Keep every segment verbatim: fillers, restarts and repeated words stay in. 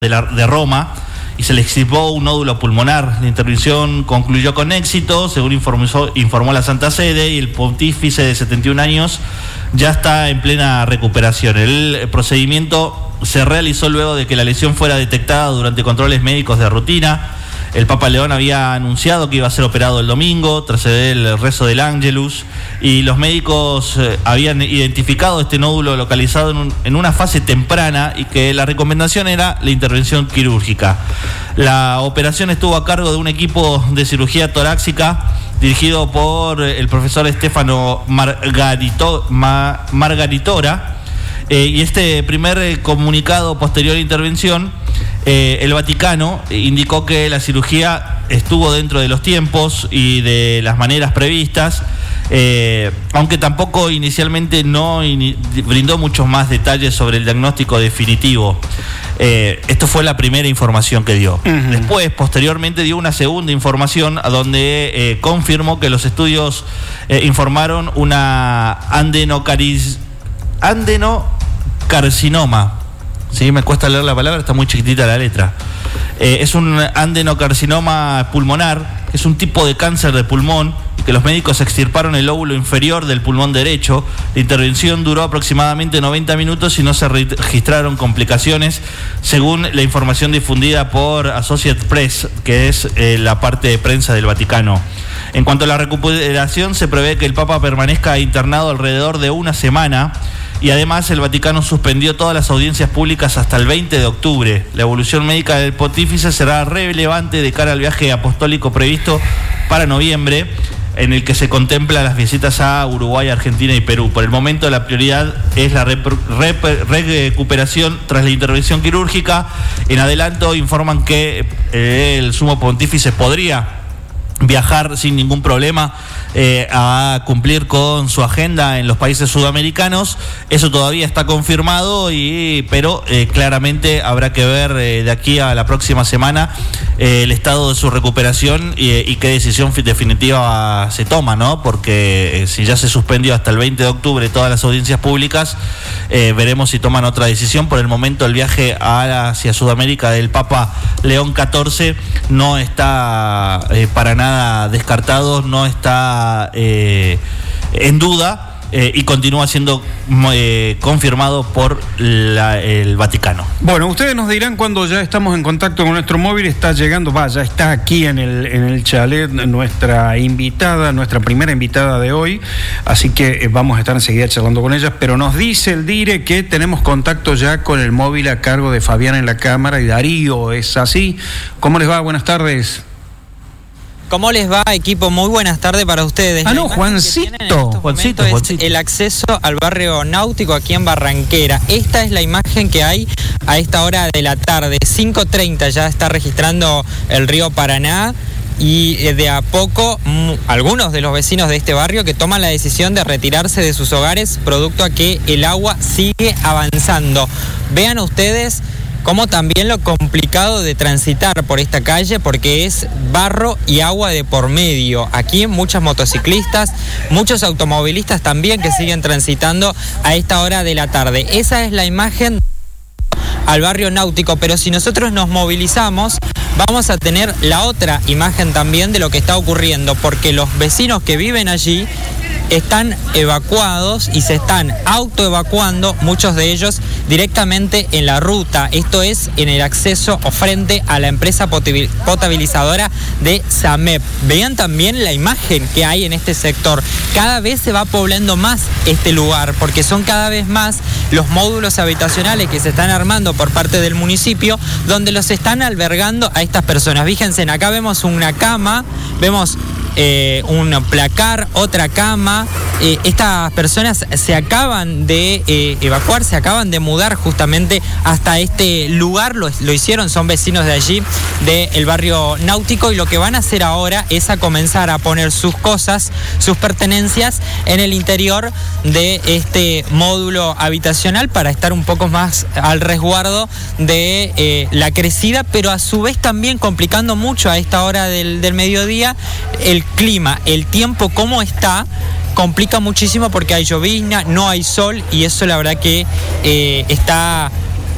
de, la, de Roma y se le extirpó un nódulo pulmonar. La intervención concluyó con éxito, según informó, informó la Santa Sede, y el pontífice de setenta y un años ya está en plena recuperación. El procedimiento se realizó luego de que la lesión fuera detectada durante controles médicos de rutina. El Papa León había anunciado que iba a ser operado el domingo tras el rezo del Ángelus, y los médicos eh, habían identificado este nódulo localizado en, un, en una fase temprana y que la recomendación era la intervención quirúrgica. La operación estuvo a cargo de un equipo de cirugía torácica dirigido por el profesor Stefano Margarito, Ma, Margaritora, eh, y este primer eh, comunicado posterior a la intervención, Eh, el Vaticano indicó que la cirugía estuvo dentro de los tiempos y de las maneras previstas, eh, aunque tampoco inicialmente no in- brindó muchos más detalles sobre el diagnóstico definitivo. Eh, esto fue la primera información que dio. Uh-huh. Después, posteriormente, dio una segunda información a donde eh, confirmó que los estudios eh, informaron una adenocaris- adenocarcinoma. Sí, me cuesta leer la palabra, está muy chiquitita la letra. Eh, es un adenocarcinoma pulmonar, es un tipo de cáncer de pulmón, y que los médicos extirparon el lóbulo inferior del pulmón derecho. La intervención duró aproximadamente noventa minutos y no se registraron complicaciones, según la información difundida por Associated Press, que es eh, la parte de prensa del Vaticano. En cuanto a la recuperación, se prevé que el Papa permanezca internado alrededor de una semana. Y además el Vaticano suspendió todas las audiencias públicas hasta el veinte de octubre. La evolución médica del pontífice será relevante de cara al viaje apostólico previsto para noviembre, en el que se contempla las visitas a Uruguay, Argentina y Perú. Por el momento la prioridad es la rep- rep- recuperación tras la intervención quirúrgica. En adelanto informan que eh, el sumo pontífice podría viajar sin ningún problema eh, a cumplir con su agenda en los países sudamericanos. Eso todavía está confirmado, y pero eh, claramente habrá que ver eh, de aquí a la próxima semana eh, el estado de su recuperación y, y qué decisión definitiva se toma, ¿no? Porque eh, si ya se suspendió hasta el veinte de octubre todas las audiencias públicas, eh, veremos si toman otra decisión. Por el momento el viaje a, hacia Sudamérica del Papa León catorce no está eh, para nada descartado, no está eh, en duda, eh, y continúa siendo eh, confirmado por la, el Vaticano. Bueno, ustedes nos dirán cuando ya estamos en contacto con nuestro móvil. Está llegando, va, ya está aquí en el, en el chalet nuestra invitada, nuestra primera invitada de hoy, así que eh, vamos a estar enseguida charlando con ella, pero nos dice el Dire que tenemos contacto ya con el móvil a cargo de Fabián en la cámara y Darío. ¿Es así? ¿Cómo les va? Buenas tardes. ¿Cómo les va, equipo? Muy buenas tardes para ustedes. Ah, no, Juancito. Juancito, Juancito. Es el acceso al barrio náutico aquí en Barranquera. Esta es la imagen que hay a esta hora de la tarde. cinco treinta ya está registrando el río Paraná. Y de a poco, m- algunos de los vecinos de este barrio que toman la decisión de retirarse de sus hogares producto a que el agua sigue avanzando. Vean ustedes como también lo complicado de transitar por esta calle, porque es barro y agua de por medio. Aquí muchas motociclistas, muchos automovilistas también que siguen transitando a esta hora de la tarde. Esa es la imagen al barrio náutico, pero si nosotros nos movilizamos, vamos a tener la otra imagen también de lo que está ocurriendo, porque los vecinos que viven allí están evacuados y se están autoevacuando, muchos de ellos directamente en la ruta. Esto es en el acceso o frente a la empresa potabilizadora de SAMEP. Vean también la imagen que hay en este sector. Cada vez se va poblando más este lugar, porque son cada vez más los módulos habitacionales que se están armando por parte del municipio, donde los están albergando a estas personas. Fíjense, acá vemos una cama, vemos Eh, un placar, otra cama. Eh, estas personas se acaban de eh, evacuar, se acaban de mudar justamente hasta este lugar, lo, lo hicieron, son vecinos de allí, del barrio náutico, y lo que van a hacer ahora es a comenzar a poner sus cosas, sus pertenencias en el interior de este módulo habitacional para estar un poco más al resguardo de eh, la crecida, pero a su vez también complicando mucho a esta hora del, del mediodía el clima, el tiempo como está, complica muchísimo porque hay llovizna, no hay sol, y eso la verdad que eh, está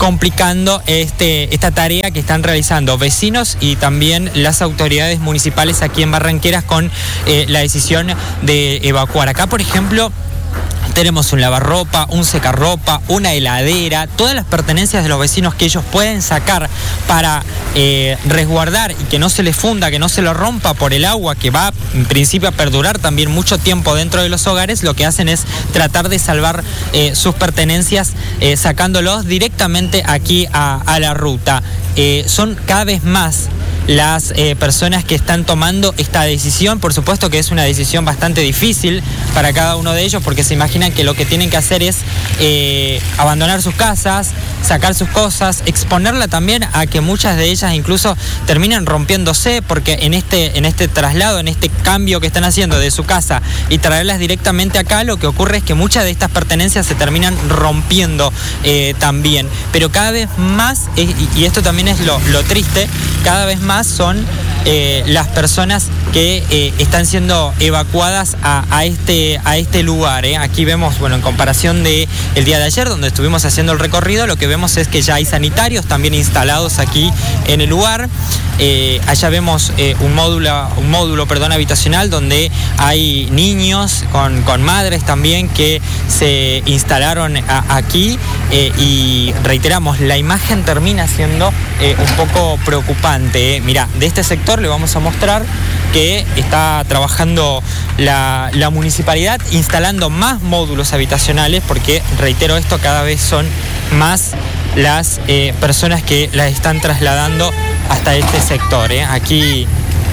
complicando este, esta tarea que están realizando vecinos y también las autoridades municipales aquí en Barranqueras con eh, la decisión de evacuar. Acá, por ejemplo, tenemos un lavarropa, un secarropa, una heladera, todas las pertenencias de los vecinos que ellos pueden sacar para eh, resguardar y que no se les funda, que no se lo rompa por el agua, que va en principio a perdurar también mucho tiempo dentro de los hogares. Lo que hacen es tratar de salvar eh, sus pertenencias eh, sacándolos directamente aquí a, a la ruta. Eh, son cada vez más las eh, personas que están tomando esta decisión. Por supuesto que es una decisión bastante difícil para cada uno de ellos, porque se imaginan que lo que tienen que hacer es eh, abandonar sus casas, sacar sus cosas, exponerla también a que muchas de ellas incluso terminen rompiéndose, porque en este, en este traslado, en este cambio que están haciendo de su casa y traerlas directamente acá, lo que ocurre es que muchas de estas pertenencias se terminan rompiendo eh, también. Pero cada vez más, eh, y esto también es lo, lo triste, cada vez más son eh, las personas que eh, están siendo evacuadas a, a, este, a este lugar. ¿eh? Aquí vemos, bueno, en comparación de el día de ayer, donde estuvimos haciendo el recorrido, lo que vemos es que ya hay sanitarios también instalados aquí en el lugar. Eh, allá vemos eh, un módulo, un módulo perdón, habitacional donde hay niños con, con madres también que se instalaron a, aquí eh, y reiteramos, la imagen termina siendo eh, un poco preocupante. ¿eh? Mirá, de este sector le vamos a mostrar que está trabajando la, la municipalidad instalando más módulos habitacionales, porque reitero esto, cada vez son más las eh, personas que las están trasladando hasta este sector. ¿eh? Aquí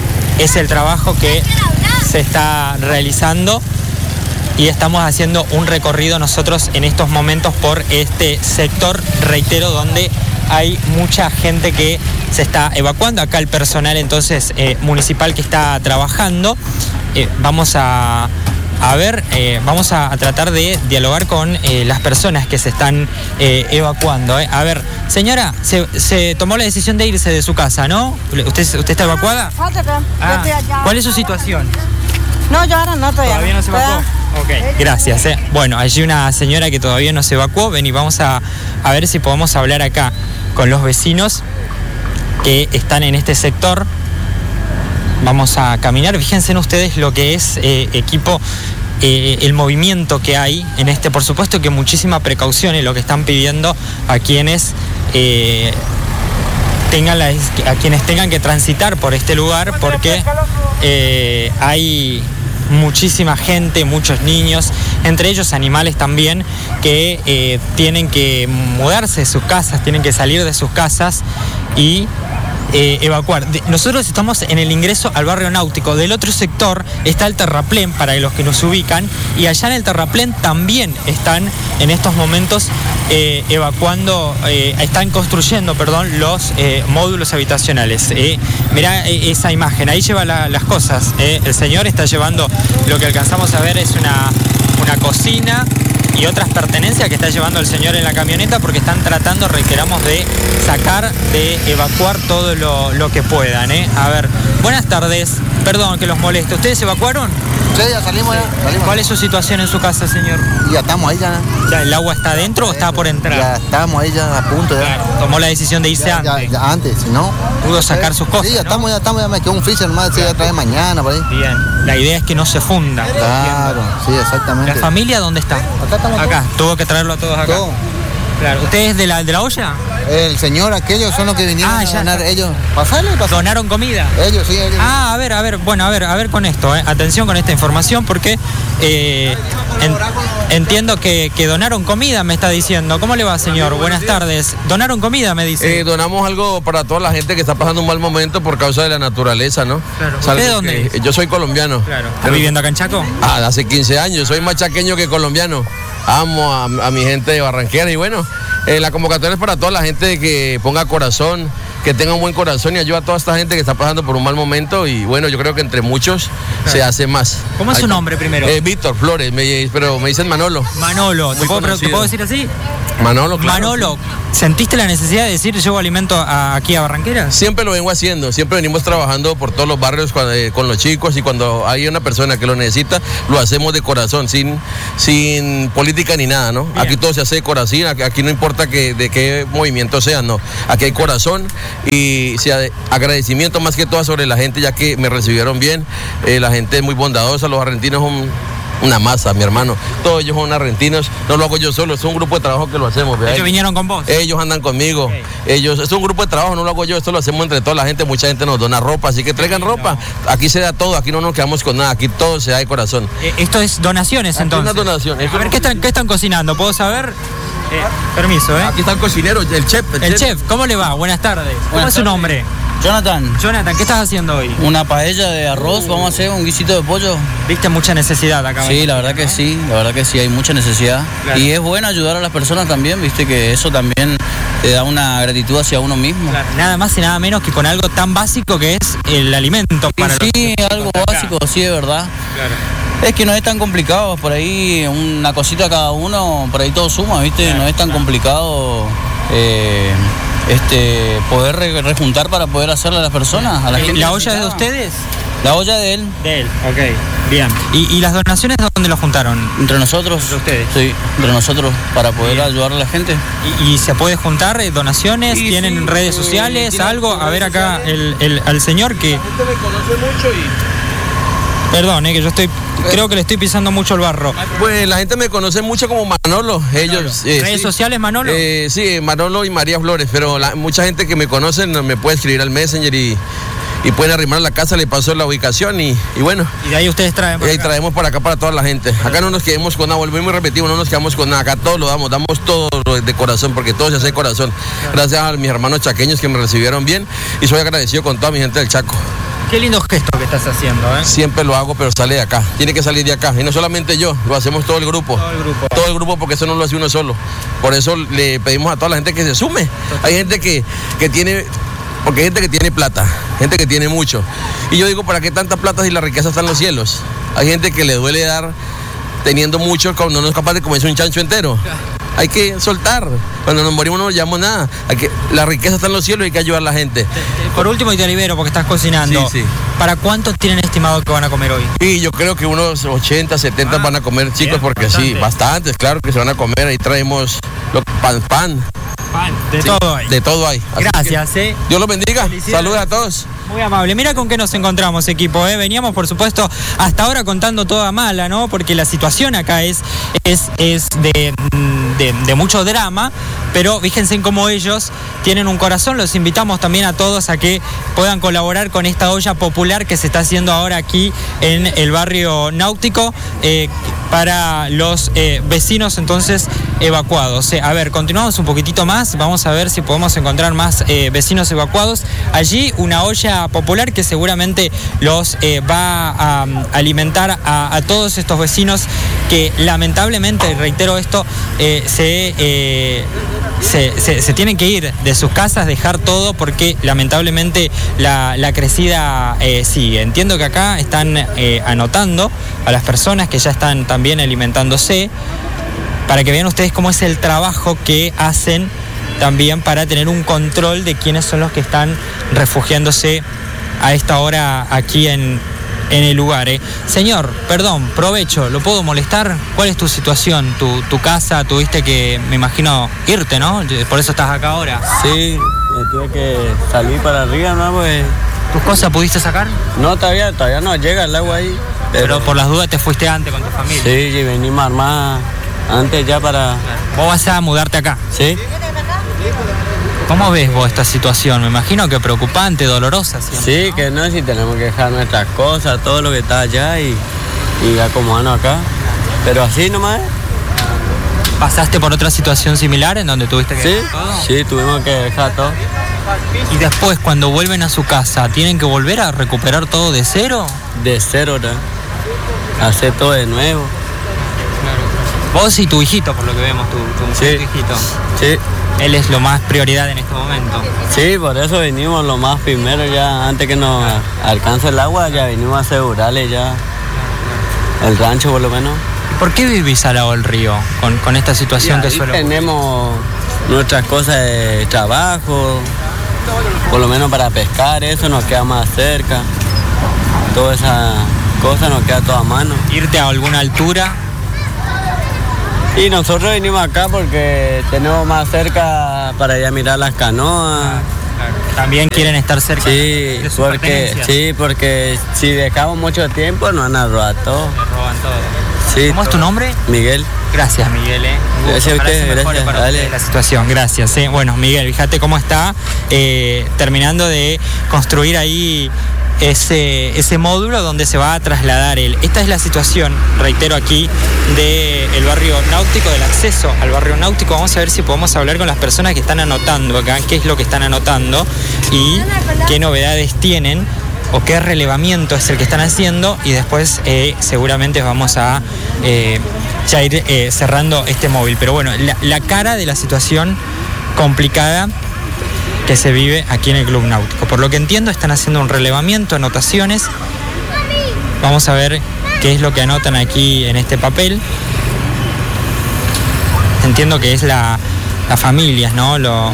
es el trabajo que se está realizando y estamos haciendo un recorrido nosotros en estos momentos por este sector, reitero, donde hay mucha gente que se está evacuando. Acá el personal entonces eh, municipal que está trabajando. Eh, vamos a, a ver, eh, vamos a, a tratar de dialogar con eh, las personas que se están eh, evacuando. Eh. A ver, señora, se, se tomó la decisión de irse de su casa, ¿no? ¿Usted, usted está evacuada? Ah, ¿cuál es su situación? No, yo ahora no estoy. ¿Todavía no se evacuó? Ok, gracias. Eh. Bueno, hay una señora que todavía no se evacuó. Ven y vamos a, a ver si podemos hablar acá con los vecinos que están en este sector. Vamos a caminar. Fíjense en ustedes lo que es eh, equipo, eh, el movimiento que hay en este. Por supuesto que muchísima precaución en lo que están pidiendo a quienes eh, tengan la, a quienes tengan que transitar por este lugar, porque eh, hay muchísima gente, muchos niños, entre ellos animales también, que eh, tienen que mudarse de sus casas, tienen que salir de sus casas y eh, evacuar. De, nosotros estamos en el ingreso al barrio náutico. Del otro sector está el terraplén, para los que nos ubican, y allá en el terraplén también están en estos momentos eh, evacuando, eh, están construyendo, perdón, los eh, módulos habitacionales. Eh, mirá eh, esa imagen, ahí lleva la, las cosas. Eh. El señor está llevando, lo que alcanzamos a ver es una, una cocina y otras pertenencias que está llevando el señor en la camioneta, porque están tratando, reiteramos, de sacar, de evacuar todo lo, lo que puedan. ¿eh? A ver, buenas tardes, perdón que los moleste. ¿Ustedes evacuaron? Sí, ya salimos ya. Salimos. ¿Cuál es su situación en su casa, señor? Ya estamos ahí ya. ¿Ya el agua está adentro o está por entrar? Ya estamos ahí ya a punto ya. Claro, tomó la decisión de irse ya, antes. Ya, ya antes, si no. Pudo sacar sus cosas. Sí, ya ¿no? estamos, ya estamos, ya me quedó un freezer más, sí, ya trae mañana por ahí. Bien, la idea es que no se funda. Claro, sí, exactamente. ¿La familia dónde está? Acá estamos. Acá, tuvo que traerlo a todos acá. Todo. Claro, ¿usted es de la, de la olla? El señor, aquellos son los que vinieron Ah, a ya. donar, ellos. Pasale, pasale. ¿Donaron comida? Ellos, sí, ellos. Ah, a ver, a ver, bueno, a ver, a ver con esto, eh. Atención con esta información, porque eh, en- entiendo que, que donaron comida, me está diciendo. ¿Cómo le va, señor? Buenas tardes. ¿Donaron comida, me dice? Eh, donamos algo para toda la gente que está pasando un mal momento por causa de la naturaleza, ¿no? Claro. Es algo ¿Usted de dónde que- es? Yo soy colombiano. Claro. ¿Está viviendo acá en Chaco? Ah, hace quince años. Soy más chaqueño que colombiano. Amo a, a mi gente de Barranquera y bueno, eh, la convocatoria es para toda la gente que ponga corazón, que tenga un buen corazón y ayuda a toda esta gente que está pasando por un mal momento y bueno, yo creo que entre muchos se hace más. ¿Cómo es su Hay- nombre primero? Eh, Víctor Flores, me- pero me dicen Manolo. Manolo. ¿Te Muy puedo, ¿Te conocido. puedo decir así? Manolo, claro. Manolo, ¿sentiste la necesidad de decir llevo alimento a- aquí a Barranqueras? Siempre lo vengo haciendo, siempre venimos trabajando por todos los barrios cuando- eh, con los chicos y cuando hay una persona que lo necesita, lo hacemos de corazón, sin, sin política ni nada, ¿no? Bien. Aquí todo se hace de corazón, aquí, aquí no importa importa que, de qué movimiento sea, no. Aquí hay corazón y sí, agradecimiento más que todo sobre la gente, ya que me recibieron bien. Eh, la gente es muy bondadosa, los argentinos son una masa, mi hermano. Todos ellos son argentinos, no lo hago yo solo, es un grupo de trabajo que lo hacemos. ¿Vea? ¿Ellos vinieron con vos? Ellos andan conmigo. Okay. Ellos, es un grupo de trabajo, no lo hago yo, esto lo hacemos entre toda la gente, mucha gente nos dona ropa, así que traigan ropa. Aquí se da todo, aquí no nos quedamos con nada, aquí todo se da de corazón. Eh, esto es donaciones aquí entonces. Una donación. A ver, ¿qué están, qué están cocinando? ¿Puedo saber? Eh, permiso, ¿eh? Aquí está el cocinero, el chef. El, el chef. chef, ¿cómo le va? Buenas tardes. ¿Cómo Buenas es su nombre? Jonathan. Jonathan, ¿qué estás haciendo hoy? Una paella de arroz, vamos a hacer un guisito de pollo. ¿Viste mucha necesidad acá? Sí, la verdad que sí, la verdad que sí, hay mucha necesidad. Claro. Y es bueno ayudar a las personas también, viste que eso también te da una gratitud hacia uno mismo. Claro. Nada más y nada menos que con algo tan básico que es el alimento. Para sí, sí algo básico, sí, de verdad. Claro. Es que no es tan complicado, por ahí una cosita cada uno, por ahí todo suma, viste, claro. No es tan complicado. Eh, Este, poder rejuntar para poder hacerle a las personas. A la, gente ¿La olla es de ustedes? La olla de él. De él, ok. Bien. ¿Y, y las donaciones dónde lo juntaron? Entre nosotros. ¿Entre ustedes? Sí, entre nosotros, para poder Bien. ayudar a la gente. ¿Y, y se puede juntar donaciones? Sí, ¿Tienen sí, redes sí, sociales? Sí, ¿Algo? A ver acá el, el, al señor que... La gente me conoce mucho y... Perdón, eh, que yo estoy, creo que le estoy pisando mucho el barro. Pues la gente me conoce mucho como Manolo. Ellos, eh, ¿Redes sí, sociales, Manolo? Eh, sí, Manolo y María Flores, pero la, mucha gente que me conoce me puede escribir al Messenger y, y pueden arrimar a la casa, le paso la ubicación y, y bueno. Y de ahí ustedes traen. Y ahí acá. traemos para acá para toda la gente. Acá no nos quedemos con nada, volvemos y repetimos, no nos quedamos con nada. Acá todo lo damos, damos todo de corazón, porque todo se hace de corazón. Gracias a mis hermanos chaqueños que me recibieron bien y soy agradecido con toda mi gente del Chaco. Qué lindo gesto que estás haciendo, ¿eh? Siempre lo hago, pero sale de acá. Tiene que salir de acá. Y no solamente yo, lo hacemos todo el grupo. Todo el grupo. Todo el grupo, porque eso no lo hace uno solo. Por eso le pedimos a toda la gente que se sume. Hay gente que, que tiene... Porque hay gente que tiene plata, gente que tiene mucho. Y yo digo, ¿para qué tanta plata si la riqueza está en los cielos? Hay gente que le duele dar teniendo mucho cuando no es capaz de comerse un chancho entero. Hay que soltar. Cuando nos morimos no nos llevamos nada. Hay que, la riqueza está en los cielos y hay que ayudar a la gente. Por último, y te libero porque estás cocinando. Sí, sí. ¿Para cuántos tienen estimado que van a comer hoy? Y yo creo que unos ochenta, setenta ah, van a comer, chicos, bien, porque bastante. sí, bastantes, claro que se van a comer. Ahí traemos lo, pan, pan. Pan, de sí, todo hay. De todo hay. Así Gracias, eh. Dios los bendiga. Saludos a todos. Muy amable. Mira con qué nos encontramos, equipo. ¿eh? Veníamos, por supuesto, hasta ahora contando toda mala, ¿no? Porque la situación acá es, es, es de, de, de mucho drama, pero fíjense en cómo ellos tienen un corazón. Los invitamos también a todos a que puedan colaborar con esta olla popular que se está haciendo ahora aquí en el barrio náutico eh, para los eh, vecinos entonces evacuados. Eh, a ver, continuamos un poquitito más. Vamos a ver si podemos encontrar más eh, vecinos evacuados. Allí una olla popular que seguramente los eh, va a um, alimentar a, a todos estos vecinos que lamentablemente, reitero esto, eh, se, eh, se, se, se tienen que ir de sus casas, dejar todo porque lamentablemente la, la crecida eh, sigue. Entiendo que acá están eh, anotando a las personas que ya están también alimentándose para que vean ustedes cómo es el trabajo que hacen también para tener un control de quiénes son los que están refugiándose a esta hora aquí en, en el lugar. ¿eh? Señor, perdón, provecho, ¿lo puedo molestar? ¿Cuál es tu situación? ¿Tu, tu casa? Tuviste que, me imagino, irte, ¿no? Por eso estás acá ahora. Sí, tuve que salir para arriba, ¿no? Pues... ¿Tus cosas pudiste sacar? No, todavía, todavía no llega el agua ahí. Pero, pero por las dudas te fuiste antes con tu familia. Sí, y venimos armadas antes ya para... ¿Vos vas a mudarte acá? Sí. ¿Cómo ves vos esta situación? Me imagino que preocupante, dolorosa. Siempre, sí, ¿no? que no, si tenemos que dejar nuestras cosas, todo lo que está allá y, y acomodarnos acá. Pero así nomás. ¿Pasaste por otra situación similar en donde tuviste que sí, dejar todo? Sí, tuvimos que dejar todo. ¿Y después, cuando vuelven a su casa, tienen que volver a recuperar todo de cero? De cero, ¿no? Hacer todo de nuevo. Vos y tu hijito, por lo que vemos, tu, tu, sí. tu hijito. Sí. Él es lo más prioridad en este momento. Sí, por eso venimos lo más primero ya, antes que nos alcance el agua, ya venimos a asegurarle ya el rancho por lo menos. ¿Por qué vivís al lado del río con, con esta situación que suele ocurrir? Tenemos nuestras cosas de trabajo, por lo menos para pescar, eso nos queda más cerca. Todas esas cosas nos queda todo a mano. ¿Irte a alguna altura? Y nosotros venimos acá porque tenemos más cerca para ir a mirar las canoas. También quieren estar cerca Sí, de sus porque, pertenencias. sí, porque si dejamos mucho tiempo nos van a robar todo. Me roban todo. Sí, ¿Cómo es tu todo. nombre? Miguel. Gracias, Miguel. Eh. Un gusto. Gracias a Ojalá ustedes, se mejore gracias, para dale. ustedes la situación. Gracias. Eh. Bueno, Miguel, fíjate cómo está eh, terminando de construir ahí ese, ese módulo donde se va a trasladar él. Esta es la situación, reitero aquí, del barrio náutico, del acceso al barrio náutico. Vamos a ver si podemos hablar con las personas que están anotando acá, qué es lo que están anotando y qué novedades tienen o qué relevamiento es el que están haciendo, y después eh, seguramente vamos a eh, ya ir eh, cerrando este móvil. Pero bueno, la, la cara de la situación complicada que se vive aquí en el Club Náutico. Por lo que entiendo, están haciendo un relevamiento, anotaciones. Vamos a ver qué es lo que anotan aquí en este papel. Entiendo que es la, las familias, ¿no? Lo,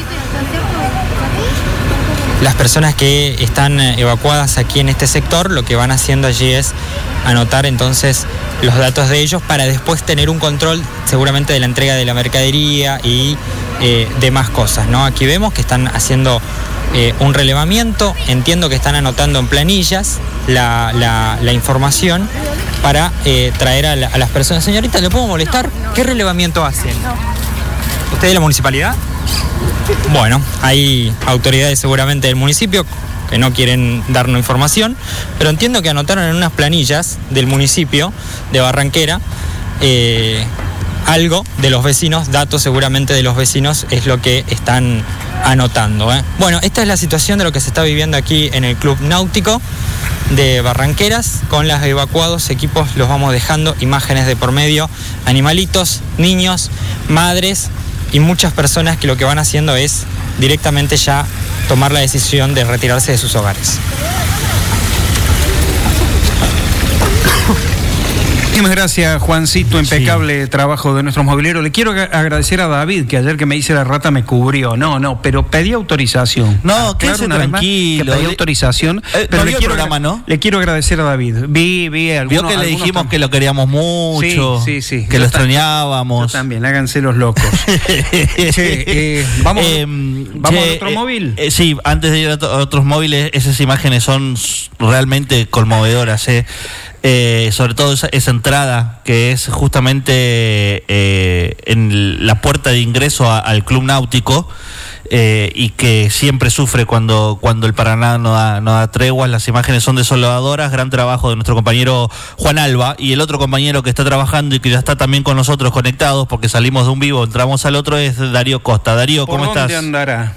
las personas que están evacuadas aquí en este sector, lo que van haciendo allí es anotar entonces los datos de ellos para después tener un control seguramente de la entrega de la mercadería y eh, demás cosas, ¿no? Aquí vemos que están haciendo eh, un relevamiento, entiendo que están anotando en planillas la, la, la información para eh, traer a, la, a las personas. Señorita, ¿le puedo molestar? ¿Qué relevamiento hacen? ¿Usted de la municipalidad? Bueno, hay autoridades seguramente del municipio que no quieren darnos información, pero entiendo que anotaron en unas planillas del municipio de Barranquera eh, algo de los vecinos, datos seguramente de los vecinos es lo que están anotando. ¿eh? Bueno, esta es la situación de lo que se está viviendo aquí en el Club Náutico de Barranqueras, con los evacuados equipos los vamos dejando, imágenes de por medio, animalitos, niños, madres y muchas personas que lo que van haciendo es directamente ya tomar la decisión de retirarse de sus hogares. Muchísimas gracias, Juancito, impecable sí. trabajo de nuestros mobileros. Le quiero agradecer a David, que ayer que me hice la rata me cubrió. No, no, pero pedí autorización. No, quédese tranquilo. Que pedí autorización. Eh, pero no le vio quiero, el programa, ¿no? Le quiero agradecer a David. Vi, vi algunos. Vio que le dijimos tam- que lo queríamos mucho, sí, sí, sí. que Yo lo ta- extrañábamos. Yo también, háganse los locos. Che, eh, vamos, Eh, vamos che, a otro eh, móvil. eh, sí, antes de ir a, to- a otros móviles, esas imágenes son s- realmente conmovedoras, eh. Eh, sobre todo esa, esa entrada que es justamente eh, en la puerta de ingreso a, al Club Náutico, eh, y que siempre sufre cuando, cuando el Paraná no da, no da treguas. Las imágenes son desoladoras. Gran trabajo de nuestro compañero Juan Alba, y el otro compañero que está trabajando y que ya está también con nosotros conectados porque salimos de un vivo, entramos al otro, es Darío Costa. Darío, ¿cómo ¿Por dónde estás? andará?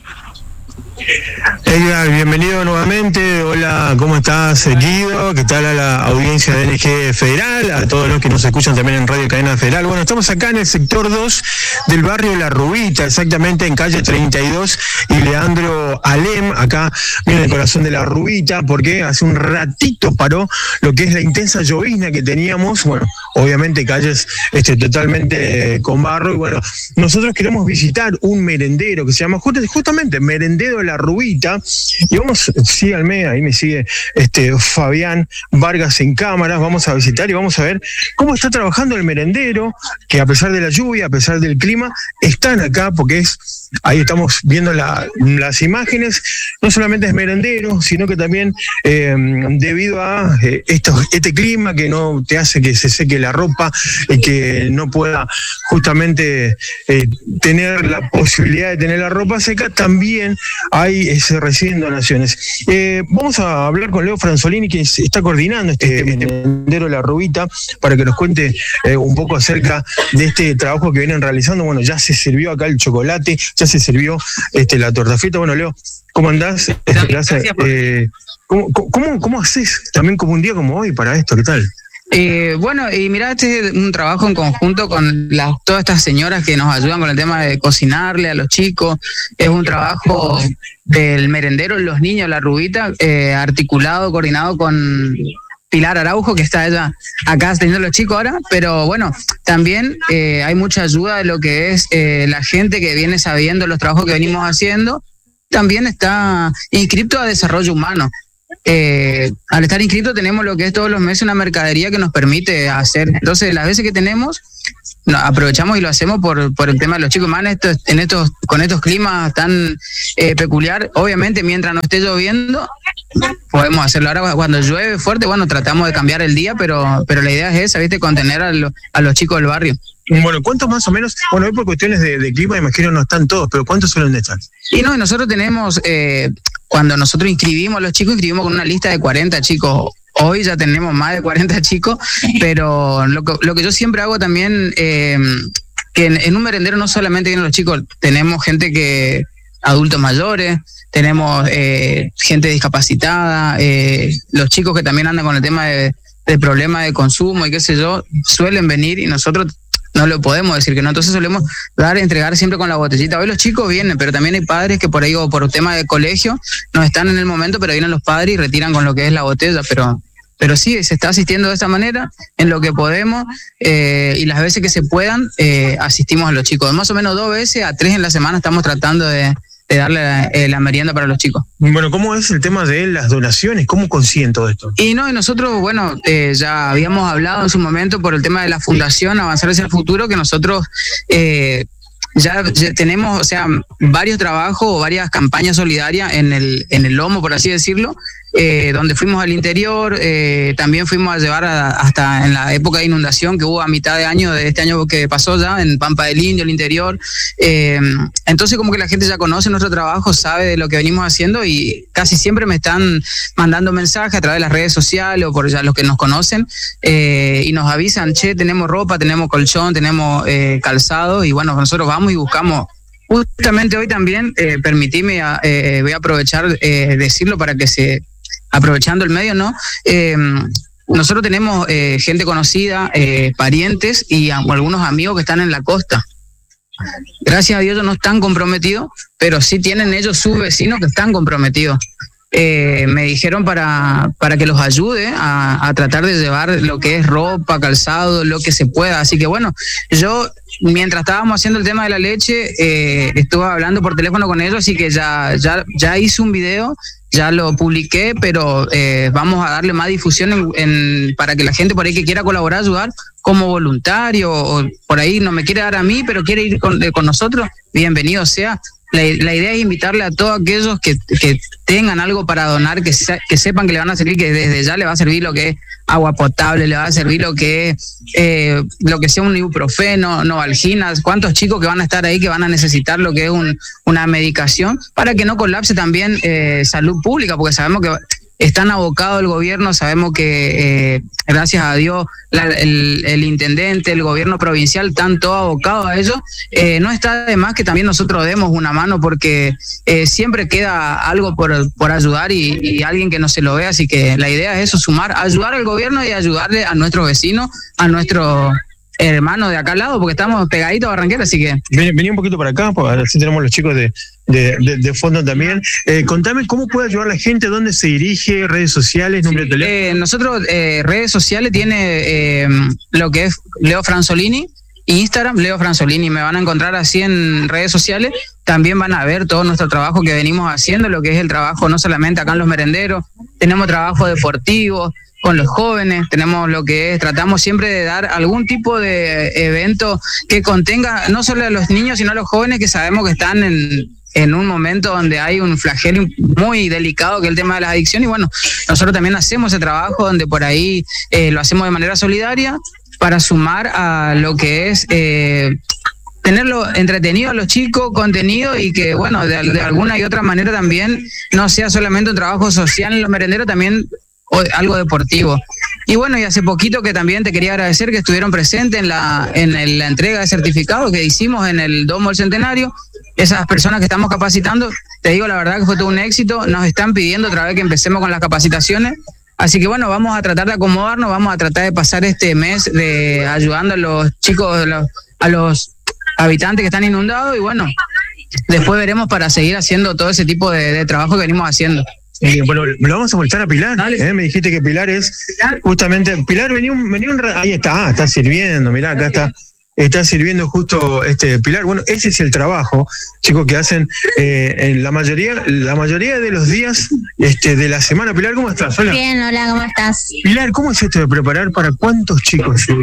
Edgar, bienvenido nuevamente. Hola, ¿cómo estás, Guido? ¿Qué tal a la audiencia de N G Federal? A todos los que nos escuchan también en Radio Cadena Federal. Bueno, estamos acá en el sector dos del barrio La Rubita, exactamente en calle treinta y dos y Leandro Alem, acá en el corazón de La Rubita, porque hace un ratito paró lo que es la intensa llovizna que teníamos. Bueno, obviamente calles este, totalmente eh, con barro, y bueno, nosotros queremos visitar un merendero que se llama just- justamente Merendero La Rubita, y vamos, síganme, ahí me sigue este Fabián Vargas en cámaras, vamos a visitar y vamos a ver cómo está trabajando el merendero, que a pesar de la lluvia, a pesar del clima, están acá porque es, ahí estamos viendo la, las imágenes, no solamente es merendero, sino que también eh, debido a eh, esto, este clima que no te hace que se seque la ropa y que no pueda justamente eh, tener la posibilidad de tener la ropa seca, también hay eh, se reciben donaciones. Eh, vamos a hablar con Leo Franzolini, que está coordinando este, este merendero La Rubita, para que nos cuente eh, un poco acerca de este trabajo que vienen realizando. Bueno, ya se sirvió acá el chocolate, ya se sirvió este, la torta frita. Bueno, Leo, ¿cómo andás? Gracias. Gracias eh, ¿cómo, cómo, ¿Cómo haces también como un día como hoy para esto? ¿Qué tal? Eh, bueno, y mirá, este es un trabajo en conjunto con las, todas estas señoras que nos ayudan con el tema de cocinarle a los chicos. Es un trabajo del merendero Los Niños La Rubita, eh, articulado, coordinado con Pilar Araujo, que está ella acá teniendo los chicos ahora, pero bueno, también eh, hay mucha ayuda de lo que es eh, la gente que viene sabiendo los trabajos que venimos haciendo. También está inscrito a Desarrollo Humano. Eh, al estar inscrito tenemos lo que es todos los meses una mercadería que nos permite hacer. Entonces, las veces que tenemos, no, aprovechamos y lo hacemos por, por el tema de los chicos, más en estos, en estos, con estos climas tan eh, peculiar. Obviamente, mientras no esté lloviendo, podemos hacerlo. Ahora cuando llueve fuerte, bueno, tratamos de cambiar el día, pero, pero la idea es esa, ¿viste? Contener a, lo, a los chicos del barrio. Bueno, ¿cuántos más o menos? Bueno, hoy por cuestiones de, de clima, imagino no están todos, pero ¿cuántos suelen estar? Y no, nosotros tenemos, eh, cuando nosotros inscribimos a los chicos, inscribimos con una lista de cuarenta chicos. Hoy ya tenemos más de cuarenta chicos, pero lo que, lo que yo siempre hago también, eh, que en, en un merendero no solamente vienen los chicos, tenemos gente que, adultos mayores, tenemos eh, gente discapacitada, eh, los chicos que también andan con el tema de, de problemas de consumo y qué sé yo, suelen venir y nosotros no lo podemos decir que no, entonces solemos dar, entregar siempre con la botellita. Hoy los chicos vienen, pero también hay padres que por ahí o por tema de colegio no están en el momento, pero vienen los padres y retiran con lo que es la botella, pero pero sí, se está asistiendo de esta manera, en lo que podemos, eh, y las veces que se puedan, eh, asistimos a los chicos. Más o menos dos veces a tres en la semana estamos tratando de, de darle la, eh, la merienda para los chicos. Bueno, ¿cómo es el tema de las donaciones? ¿Cómo consiguen todo esto? Y no, y nosotros, bueno, eh, ya habíamos hablado en su momento por el tema de la fundación Avanzar hacia el Futuro, que nosotros eh, ya, ya tenemos, o sea, varios trabajos o varias campañas solidarias en el, en el lomo, por así decirlo, eh, donde fuimos al interior, eh, también fuimos a llevar a, hasta en la época de inundación que hubo a mitad de año, de este año que pasó ya, en Pampa del Indio, el interior. Eh, entonces como que la gente ya conoce nuestro trabajo, sabe de lo que venimos haciendo y casi siempre me están mandando mensajes a través de las redes sociales o por ya los que nos conocen, eh, y nos avisan, che, tenemos ropa, tenemos colchón, tenemos eh, calzado, y bueno, nosotros vamos y buscamos. Justamente hoy también, eh, permitime, eh, voy a aprovechar eh, decirlo para que se, aprovechando el medio, ¿no? Eh, nosotros tenemos eh, gente conocida, eh, parientes y a, algunos amigos que están en la costa. Gracias a Dios ellos no están comprometidos, pero sí tienen ellos sus vecinos que están comprometidos. Eh, me dijeron para, para que los ayude a, a tratar de llevar lo que es ropa, calzado, lo que se pueda. Así que bueno, yo mientras estábamos haciendo el tema de la leche, eh, estuve hablando por teléfono con ellos, así que ya, ya, ya hice un video, ya lo publiqué, pero eh, vamos a darle más difusión en, en, para que la gente por ahí que quiera colaborar, ayudar como voluntario, o por ahí no me quiere dar a mí, pero quiere ir con, eh, con nosotros, bienvenido sea. La, la idea es invitarle a todos aquellos que, que tengan algo para donar, que, se, que sepan que le van a servir, que desde ya le va a servir lo que es agua potable, le va a servir lo que es eh, lo que sea un ibuprofeno, novalginas, cuántos chicos que van a estar ahí que van a necesitar lo que es un, una medicación para que no colapse también eh, salud pública, porque sabemos que están abocados el gobierno, sabemos que eh, gracias a Dios la, el, el intendente, el gobierno provincial están todos abocados a ello. Eh, no está de más que también nosotros demos una mano, porque eh, siempre queda algo por, por ayudar y, y alguien que no se lo ve, así que la idea es eso, sumar, ayudar al gobierno y ayudarle a nuestros vecinos, a nuestros hermanos de acá al lado, porque estamos pegaditos a Barranquera, así que... Vení, vení un poquito para acá, porque así tenemos los chicos de, de, de, de fondo también. Eh, contame cómo puede ayudar la gente, dónde se dirige, redes sociales, número sí, de teléfono. Eh, nosotros, eh, redes sociales, tiene eh, lo que es Leo Franzolini, Instagram, Leo Franzolini, me van a encontrar así en redes sociales. También van a ver todo nuestro trabajo que venimos haciendo, lo que es el trabajo no solamente acá en los merenderos, tenemos trabajo deportivo con los jóvenes, tenemos lo que es, tratamos siempre de dar algún tipo de evento que contenga no solo a los niños, sino a los jóvenes que sabemos que están en, en un momento donde hay un flagelo muy delicado que es el tema de las adicciones, y bueno, nosotros también hacemos ese trabajo donde por ahí eh, lo hacemos de manera solidaria para sumar a lo que es... Eh, tenerlo entretenido a los chicos, contenido, y que, bueno, de, de alguna y otra manera también no sea solamente un trabajo social en los merenderos, también o, algo deportivo. Y bueno, y hace poquito que también te quería agradecer que estuvieron presentes en la, en el, la entrega de certificados que hicimos en el Domo del Centenario. Esas personas que estamos capacitando, te digo la verdad que fue todo un éxito, nos están pidiendo otra vez que empecemos con las capacitaciones. Así que bueno, vamos a tratar de acomodarnos, vamos a tratar de pasar este mes de ayudando a los chicos, a los, a los habitantes que están inundados, y bueno, después veremos para seguir haciendo todo ese tipo de, de trabajo que venimos haciendo. Eh, bueno, lo vamos a molestar a Pilar. ¿eh? Me dijiste que Pilar es justamente... Pilar, venía un, venía un... Ahí está, ah, está sirviendo, mirá, acá está. Está sirviendo justo este Pilar. Bueno, ese es el trabajo, chicos, que hacen eh, en la mayoría, la mayoría de los días este, de la semana. Pilar, ¿cómo estás? Hola. Bien, hola, ¿cómo estás? Pilar, ¿cómo es esto de preparar para cuántos chicos hoy?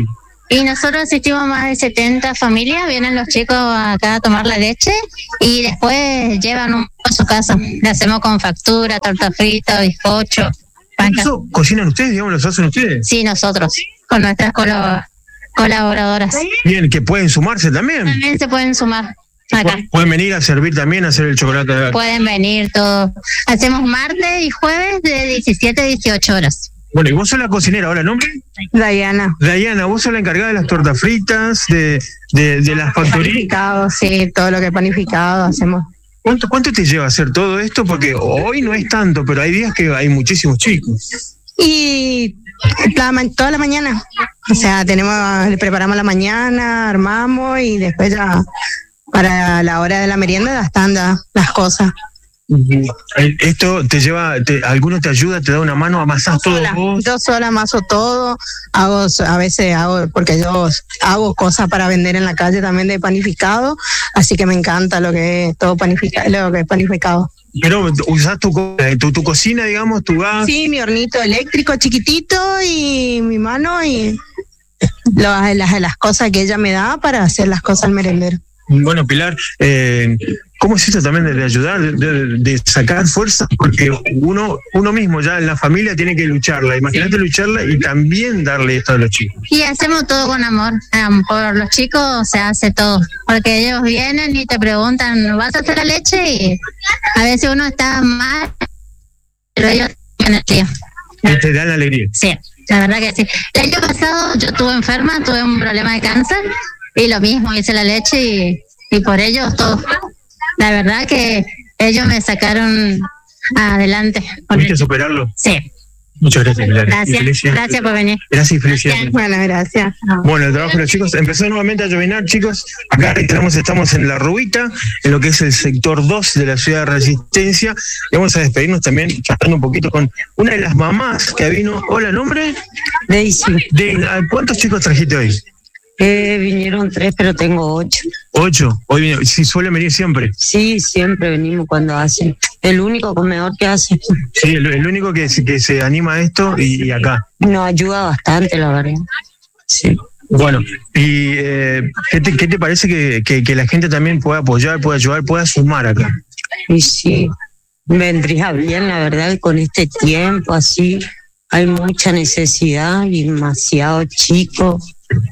Y nosotros asistimos más de setenta familias, vienen los chicos acá a tomar la leche y después llevan un a su casa. Le hacemos con factura, torta frita, bizcocho, pan. ¿Eso cocinan ustedes, digamos, los hacen ustedes? Sí, nosotros, con nuestras colab- colaboradoras. Bien, que pueden sumarse también. También se pueden sumar acá. Pueden venir a servir también, a hacer el chocolate. Pueden venir todos. Hacemos martes y jueves de diecisiete a dieciocho horas. Bueno, y vos sos la cocinera, ¿ahora nombre? Dayana. Dayana, vos sos la encargada de las tortas fritas, de, de, de las factorías. Panificado, sí, todo lo que es panificado hacemos. ¿Cuánto, ¿Cuánto te lleva hacer todo esto? Porque hoy no es tanto, pero hay días que hay muchísimos chicos. Y la, toda la mañana. O sea, tenemos, le preparamos la mañana, armamos y después ya para la hora de la merienda ya están ya las cosas. Esto te lleva, te, alguno te ayuda, te da una mano, amasás todo vos. Yo sola amaso todo, hago, a veces hago, porque yo hago cosas para vender en la calle también de panificado, así que me encanta lo que es todo panificado, lo que es panificado. Pero usás tu, tu, tu cocina, digamos, tu gas. Sí, mi hornito eléctrico chiquitito y mi mano y lo, las, las cosas que ella me da para hacer las cosas al merendero. Bueno, Pilar, eh, ¿cómo es esto también de, de ayudar, de, de, de sacar fuerza? Porque uno uno mismo ya en la familia tiene que lucharla. Imagínate lucharla y también darle esto a los chicos. Y hacemos todo con amor. Um, por los chicos se hace todo. Porque ellos vienen y te preguntan, ¿vas a hacer la leche? Y a veces uno está mal, pero ellos tienen el día. Y te dan la alegría. Sí, la verdad que sí. El año pasado yo estuve enferma, tuve un problema de cáncer. Y lo mismo, hice la leche y, y por ellos todo. La verdad que ellos me sacaron adelante. ¿Pudiste superarlo? Sí. Muchas gracias, Pilar. Gracias, gracias por venir. Gracias y felicidades. Bueno, gracias. Bueno, el trabajo de los chicos empezó nuevamente a llovinar, chicos. Acá estamos, estamos en La Rubita, en lo que es el sector dos de la ciudad de Resistencia. Y vamos a despedirnos también, charlando un poquito con una de las mamás que vino. Hola, ¿nombre? Daisy. De, ¿cuántos chicos trajiste hoy? Eh, vinieron tres, pero tengo ocho. ¿Ocho? Hoy viene, ¿sí suelen venir siempre? Sí, siempre venimos cuando hacen. El único comedor que hace. Sí, el, el único que, que se anima a esto y, y acá. Nos ayuda bastante, la verdad. Sí. Bueno, ¿y eh, ¿qué, te, qué te parece que, que, que la gente también pueda apoyar, pueda ayudar, pueda sumar acá? Y sí, vendría bien, la verdad, con este tiempo así. Hay mucha necesidad y demasiado chico.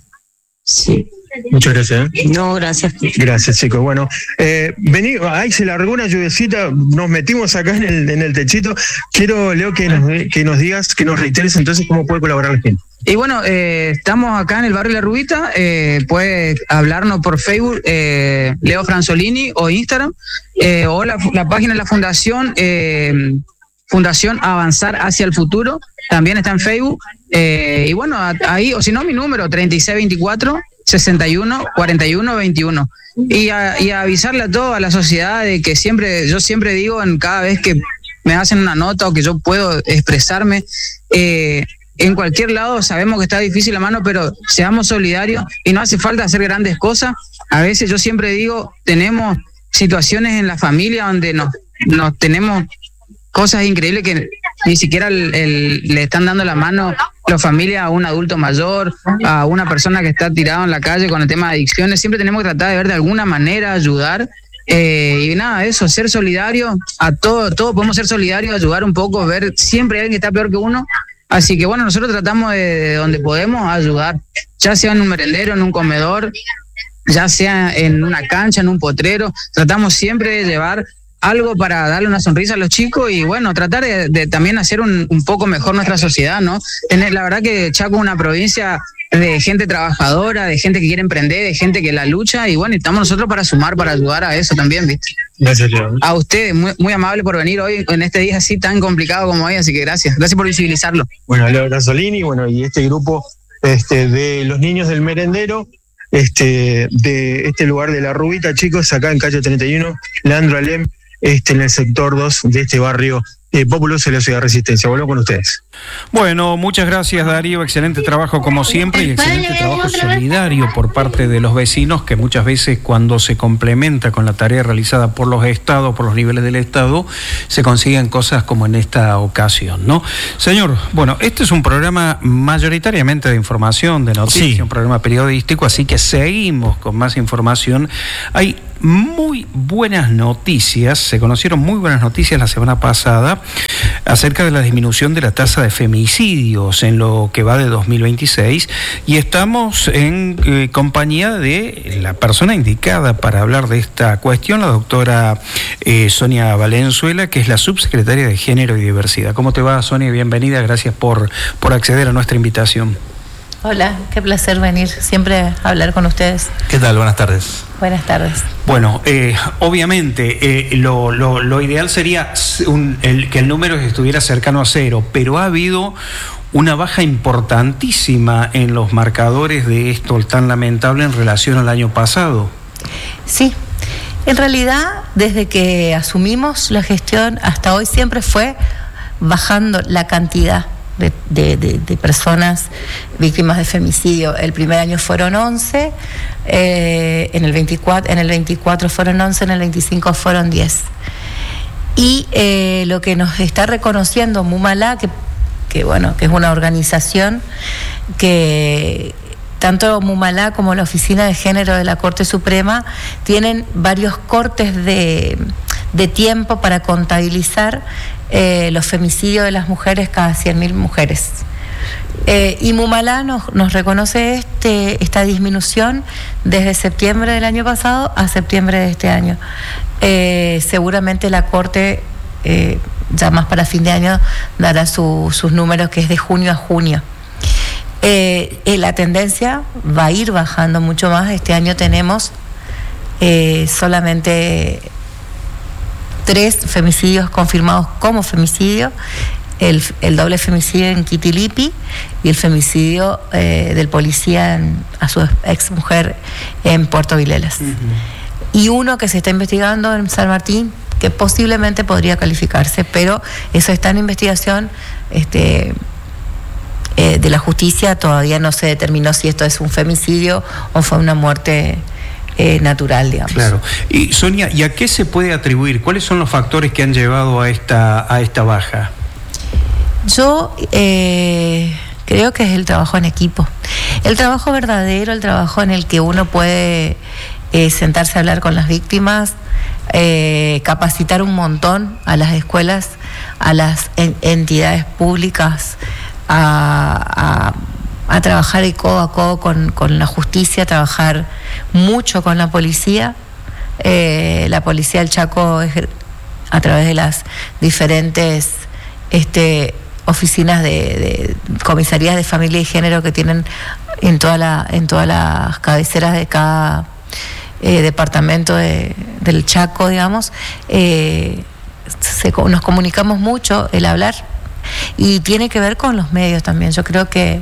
Sí. Muchas gracias. ¿eh? No, gracias. Gracias, chicos. Bueno, eh, vení, ahí se largó una lluvecita, nos metimos acá en el, en el techito. Quiero, Leo, que nos, que nos digas, que nos reiteres entonces cómo puede colaborar la gente. Y bueno, eh, estamos acá en el barrio La Rubita, eh, puede hablarnos por Facebook, eh, Leo Franzolini, o Instagram, eh, o la, la página de la fundación, eh, Fundación Avanzar hacia el Futuro, también está en Facebook. Eh, y bueno, ahí, o si no, mi número, treinta y seis veinticuatro, sesenta y uno, cuarenta y uno, veintiuno. Y, a, y a avisarle a toda la sociedad de que siempre, yo siempre digo, en cada vez que me hacen una nota o que yo puedo expresarme, eh, en cualquier lado sabemos que está difícil la mano, pero seamos solidarios y no hace falta hacer grandes cosas. A veces yo siempre digo, tenemos situaciones en la familia donde nos, nos tenemos cosas increíbles que ni siquiera el, el, le están dando la mano la familia a un adulto mayor, a una persona que está tirada en la calle con el tema de adicciones. Siempre tenemos que tratar de ver de alguna manera, ayudar. Eh, y nada, eso, ser solidario a todo, todos podemos ser solidarios, ayudar un poco, ver siempre hay alguien que está peor que uno. Así que bueno, nosotros tratamos de, de donde podemos ayudar, ya sea en un merendero, en un comedor, ya sea en una cancha, en un potrero. Tratamos siempre de llevar algo para darle una sonrisa a los chicos y bueno, tratar de, de también hacer un, un poco mejor nuestra sociedad, ¿no? Tener, la verdad que Chaco es una provincia de gente trabajadora, de gente que quiere emprender, de gente que la lucha y bueno, estamos nosotros para sumar, para ayudar a eso también, ¿viste? Gracias, Leo. A ustedes, muy, muy amable por venir hoy en este día así tan complicado como hoy, así que gracias, gracias por visibilizarlo. Bueno, Leo Franzolini, bueno, y este grupo este, de los niños del merendero, este, de este lugar de La Rubita, chicos, acá en calle treinta y uno, Leandro Alem, este, en el sector dos de este barrio eh, populoso de la ciudad de Resistencia. Vuelvo con ustedes. Bueno, muchas gracias Darío, excelente trabajo como siempre y excelente trabajo solidario por parte de los vecinos que muchas veces cuando se complementa con la tarea realizada por los estados, por los niveles del estado, se consiguen cosas como en esta ocasión, ¿no? Señor, bueno, este es un programa mayoritariamente de información, de noticias, sí. Un programa periodístico, así que seguimos con más información. Hay muy buenas noticias, se conocieron muy buenas noticias la semana pasada acerca de la disminución de la tasa de femicidios en lo que va de dos mil veintiséis y estamos en eh, compañía de la persona indicada para hablar de esta cuestión, la doctora eh, Sonia Valenzuela, que es la subsecretaria de Género y Diversidad. ¿Cómo te va, Sonia? Bienvenida, gracias por, por acceder a nuestra invitación. Hola, qué placer venir siempre a hablar con ustedes. ¿Qué tal? Buenas tardes. Buenas tardes. Bueno, eh, obviamente eh, lo, lo, lo ideal sería un, el, que el número estuviera cercano a cero, pero ha habido una baja importantísima en los marcadores de esto tan lamentable en relación al año pasado. Sí, en realidad desde que asumimos la gestión hasta hoy siempre fue bajando la cantidad De, de, de, de personas víctimas de femicidio. El primer año fueron once, eh, en, el veinticuatro, en el veinticuatro fueron once, en el veinticinco fueron diez. Y eh, lo que nos está reconociendo Mumalá, que, que, bueno, que es una organización que tanto Mumalá como la Oficina de Género de la Corte Suprema tienen varios cortes de, de tiempo para contabilizar Eh, los femicidios de las mujeres cada cien mil mujeres. Eh, y Mumalá nos, nos reconoce este, esta disminución desde septiembre del año pasado a septiembre de este año. Eh, seguramente la Corte, eh, ya más para fin de año, dará su, sus números, que es de junio a junio. Eh, eh, la tendencia va a ir bajando mucho más. Este año tenemos eh, solamente tres femicidios confirmados como femicidio, el, el doble femicidio en Quitilipi y el femicidio eh, del policía en, a su ex mujer en Puerto Vilelas. Uh-huh. Y uno que se está investigando en San Martín, que posiblemente podría calificarse, pero eso está en investigación este, eh, de la justicia. Todavía no se determinó si esto es un femicidio o fue una muerte Eh, natural, digamos. Claro. Y Sonia, ¿y a qué se puede atribuir? ¿Cuáles son los factores que han llevado a esta, a esta baja? Yo eh, creo que es el trabajo en equipo. El trabajo verdadero, el trabajo en el que uno puede eh, sentarse a hablar con las víctimas, eh, capacitar un montón a las escuelas, a las en, entidades públicas, a... a a trabajar de codo a codo con, con la justicia, a trabajar mucho con la policía. Eh, la policía del Chaco, a través de las diferentes este, oficinas de, de comisarías de familia y género que tienen en, toda la, en todas las cabeceras de cada eh, departamento de, del Chaco, digamos, eh, se, nos comunicamos mucho, el hablar, y tiene que ver con los medios también. Yo creo que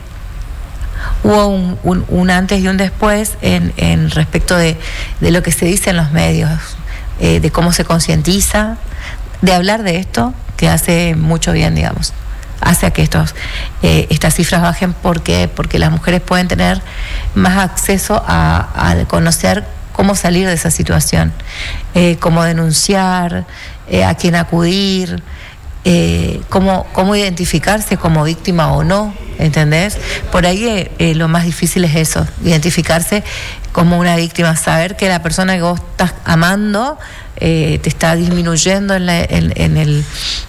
hubo un, un, un antes y un después en, en respecto de, de lo que se dice en los medios, eh, de cómo se concientiza, de hablar de esto, que hace mucho bien, digamos, hace a que estos, eh, estas cifras bajen. ¿Por qué? Porque las mujeres pueden tener más acceso a, a conocer cómo salir de esa situación, eh, cómo denunciar, eh, a quién acudir, Eh, cómo, cómo identificarse como víctima o no, ¿entendés? Por ahí eh, eh, lo más difícil es eso, identificarse como una víctima, saber que la persona que vos estás amando eh, te está disminuyendo en, la, en, en, el,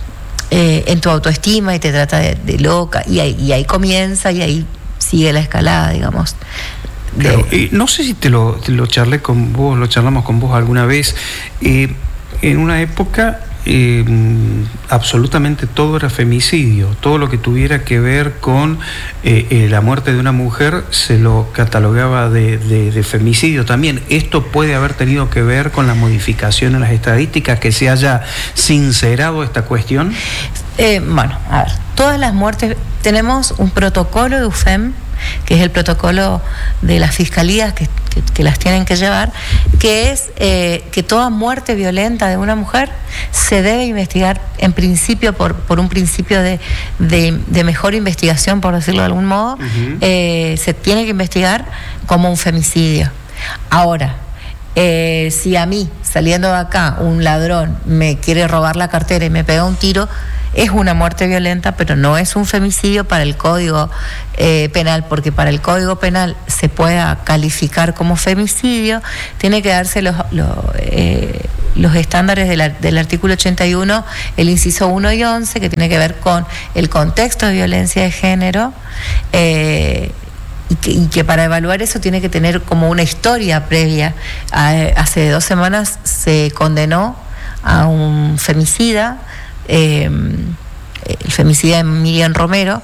eh, en tu autoestima y te trata de, de loca, y ahí, y ahí comienza y ahí sigue la escalada, digamos. Claro, eh, no sé si te lo, te lo charlé con vos, lo charlamos con vos alguna vez, eh, en una época Eh, absolutamente todo era femicidio, todo lo que tuviera que ver con eh, eh, la muerte de una mujer se lo catalogaba de, de, de femicidio también. ¿Esto puede haber tenido que ver con la modificación en las estadísticas, que se haya sincerado esta cuestión? Eh, bueno, a ver, todas las muertes, tenemos un protocolo de U F E M, que es el protocolo de las fiscalías que, que, que las tienen que llevar, que es eh, que toda muerte violenta de una mujer se debe investigar en principio por, por un principio de, de, de mejor investigación, por decirlo de algún modo, uh-huh. eh, se tiene que investigar como un femicidio. Ahora, eh, si a mí, saliendo de acá, un ladrón me quiere robar la cartera y me pega un tiro, es una muerte violenta, pero no es un femicidio para el Código eh, Penal, porque para el Código Penal se pueda calificar como femicidio, tiene que darse los, los, eh, los estándares de la, del artículo ochenta y uno, el inciso uno y once, que tiene que ver con el contexto de violencia de género, eh, y, que, y que para evaluar eso tiene que tener como una historia previa. A, hace dos semanas se condenó a un femicida, Eh, el femicidio de Miriam Romero,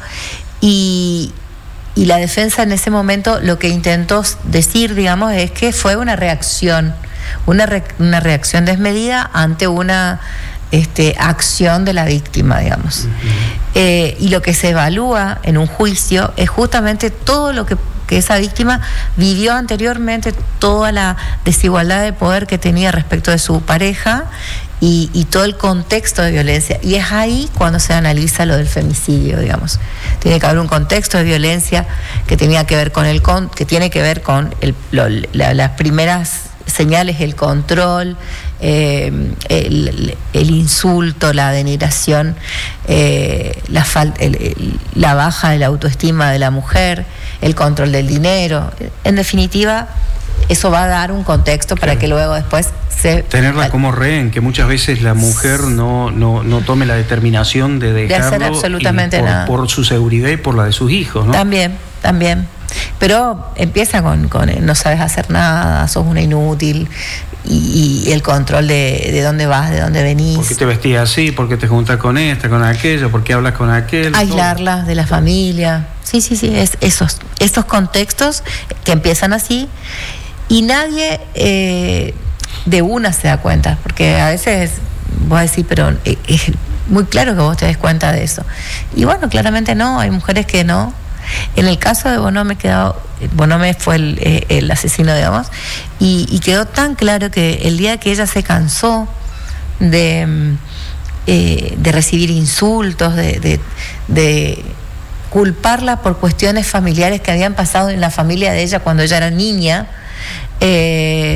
y, y la defensa en ese momento lo que intentó decir, digamos, es que fue una reacción, una, re, una reacción desmedida ante una este, acción de la víctima, digamos. Uh-huh. Eh, y lo que se evalúa en un juicio es justamente todo lo que que esa víctima vivió anteriormente, toda la desigualdad de poder que tenía respecto de su pareja y, y todo el contexto de violencia. Y es ahí cuando se analiza lo del femicidio, digamos. Tiene que haber un contexto de violencia que tenía que ver con el con, que tiene que ver con el, lo, la, las primeras señales, el control, eh, el, el insulto, la denigración, eh, la, fal, el, el, la baja de la autoestima de la mujer, el control del dinero. En definitiva, eso va a dar un contexto para claro. que luego después se... Tenerla como rehén, que muchas veces la mujer no, no, no tome la determinación de dejarlo de hacer absolutamente por, nada. por su seguridad y por la de sus hijos, ¿no? También, también. Pero empieza con, con no sabes hacer nada, sos una inútil, y, y el control de, de dónde vas, de dónde venís. ¿Por qué te vestías así? ¿Por qué te juntas con esta, con aquello? ¿Por qué hablas con aquel? Aislarlas todo. De la familia. Sí, sí, sí, es esos, esos contextos que empiezan así y nadie eh, de una se da cuenta, porque a veces vos decís, pero es, es muy claro que vos te des cuenta de eso. Y bueno, claramente no, hay mujeres que no. En el caso de Bonome quedó, Bonome fue el, el asesino, digamos, y, y quedó tan claro que el día que ella se cansó de, eh, de recibir insultos, de, de, de culparla por cuestiones familiares que habían pasado en la familia de ella cuando ella era niña, eh,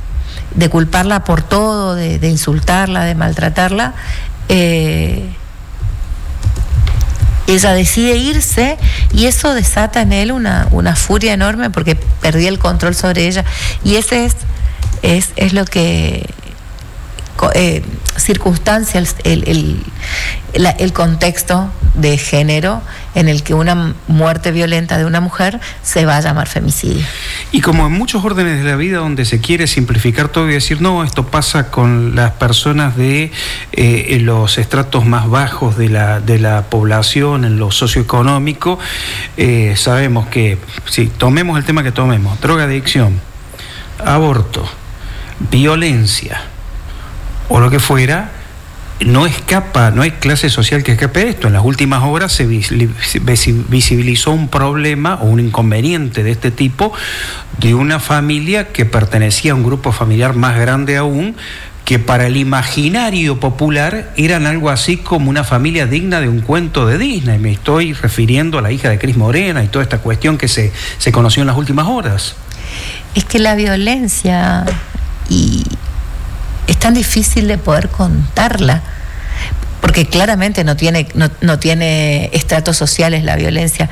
de culparla por todo, de, de insultarla, de maltratarla, eh, ella decide irse y eso desata en él una, una furia enorme porque perdía el control sobre ella. Y ese es, es, es lo que eh, circunstancia el, el, el, la, el contexto de género en el que una muerte violenta de una mujer se va a llamar femicidio. Y como en muchos órdenes de la vida donde se quiere simplificar todo y decir, no, esto pasa con las personas de eh, los estratos más bajos de la, de la población, en lo socioeconómico, eh, sabemos que, si tomemos el tema que tomemos, drogadicción, aborto, violencia o lo que fuera, no escapa, no hay clase social que escape de esto. En las últimas horas se visibilizó un problema o un inconveniente de este tipo de una familia que pertenecía a un grupo familiar más grande aún, que para el imaginario popular eran algo así como una familia digna de un cuento de Disney. Me estoy refiriendo a la hija de Cris Morena y toda esta cuestión que se, se conoció en las últimas horas. Es que la violencia y es tan difícil de poder contarla, porque claramente no tiene, no, no tiene estratos sociales la violencia.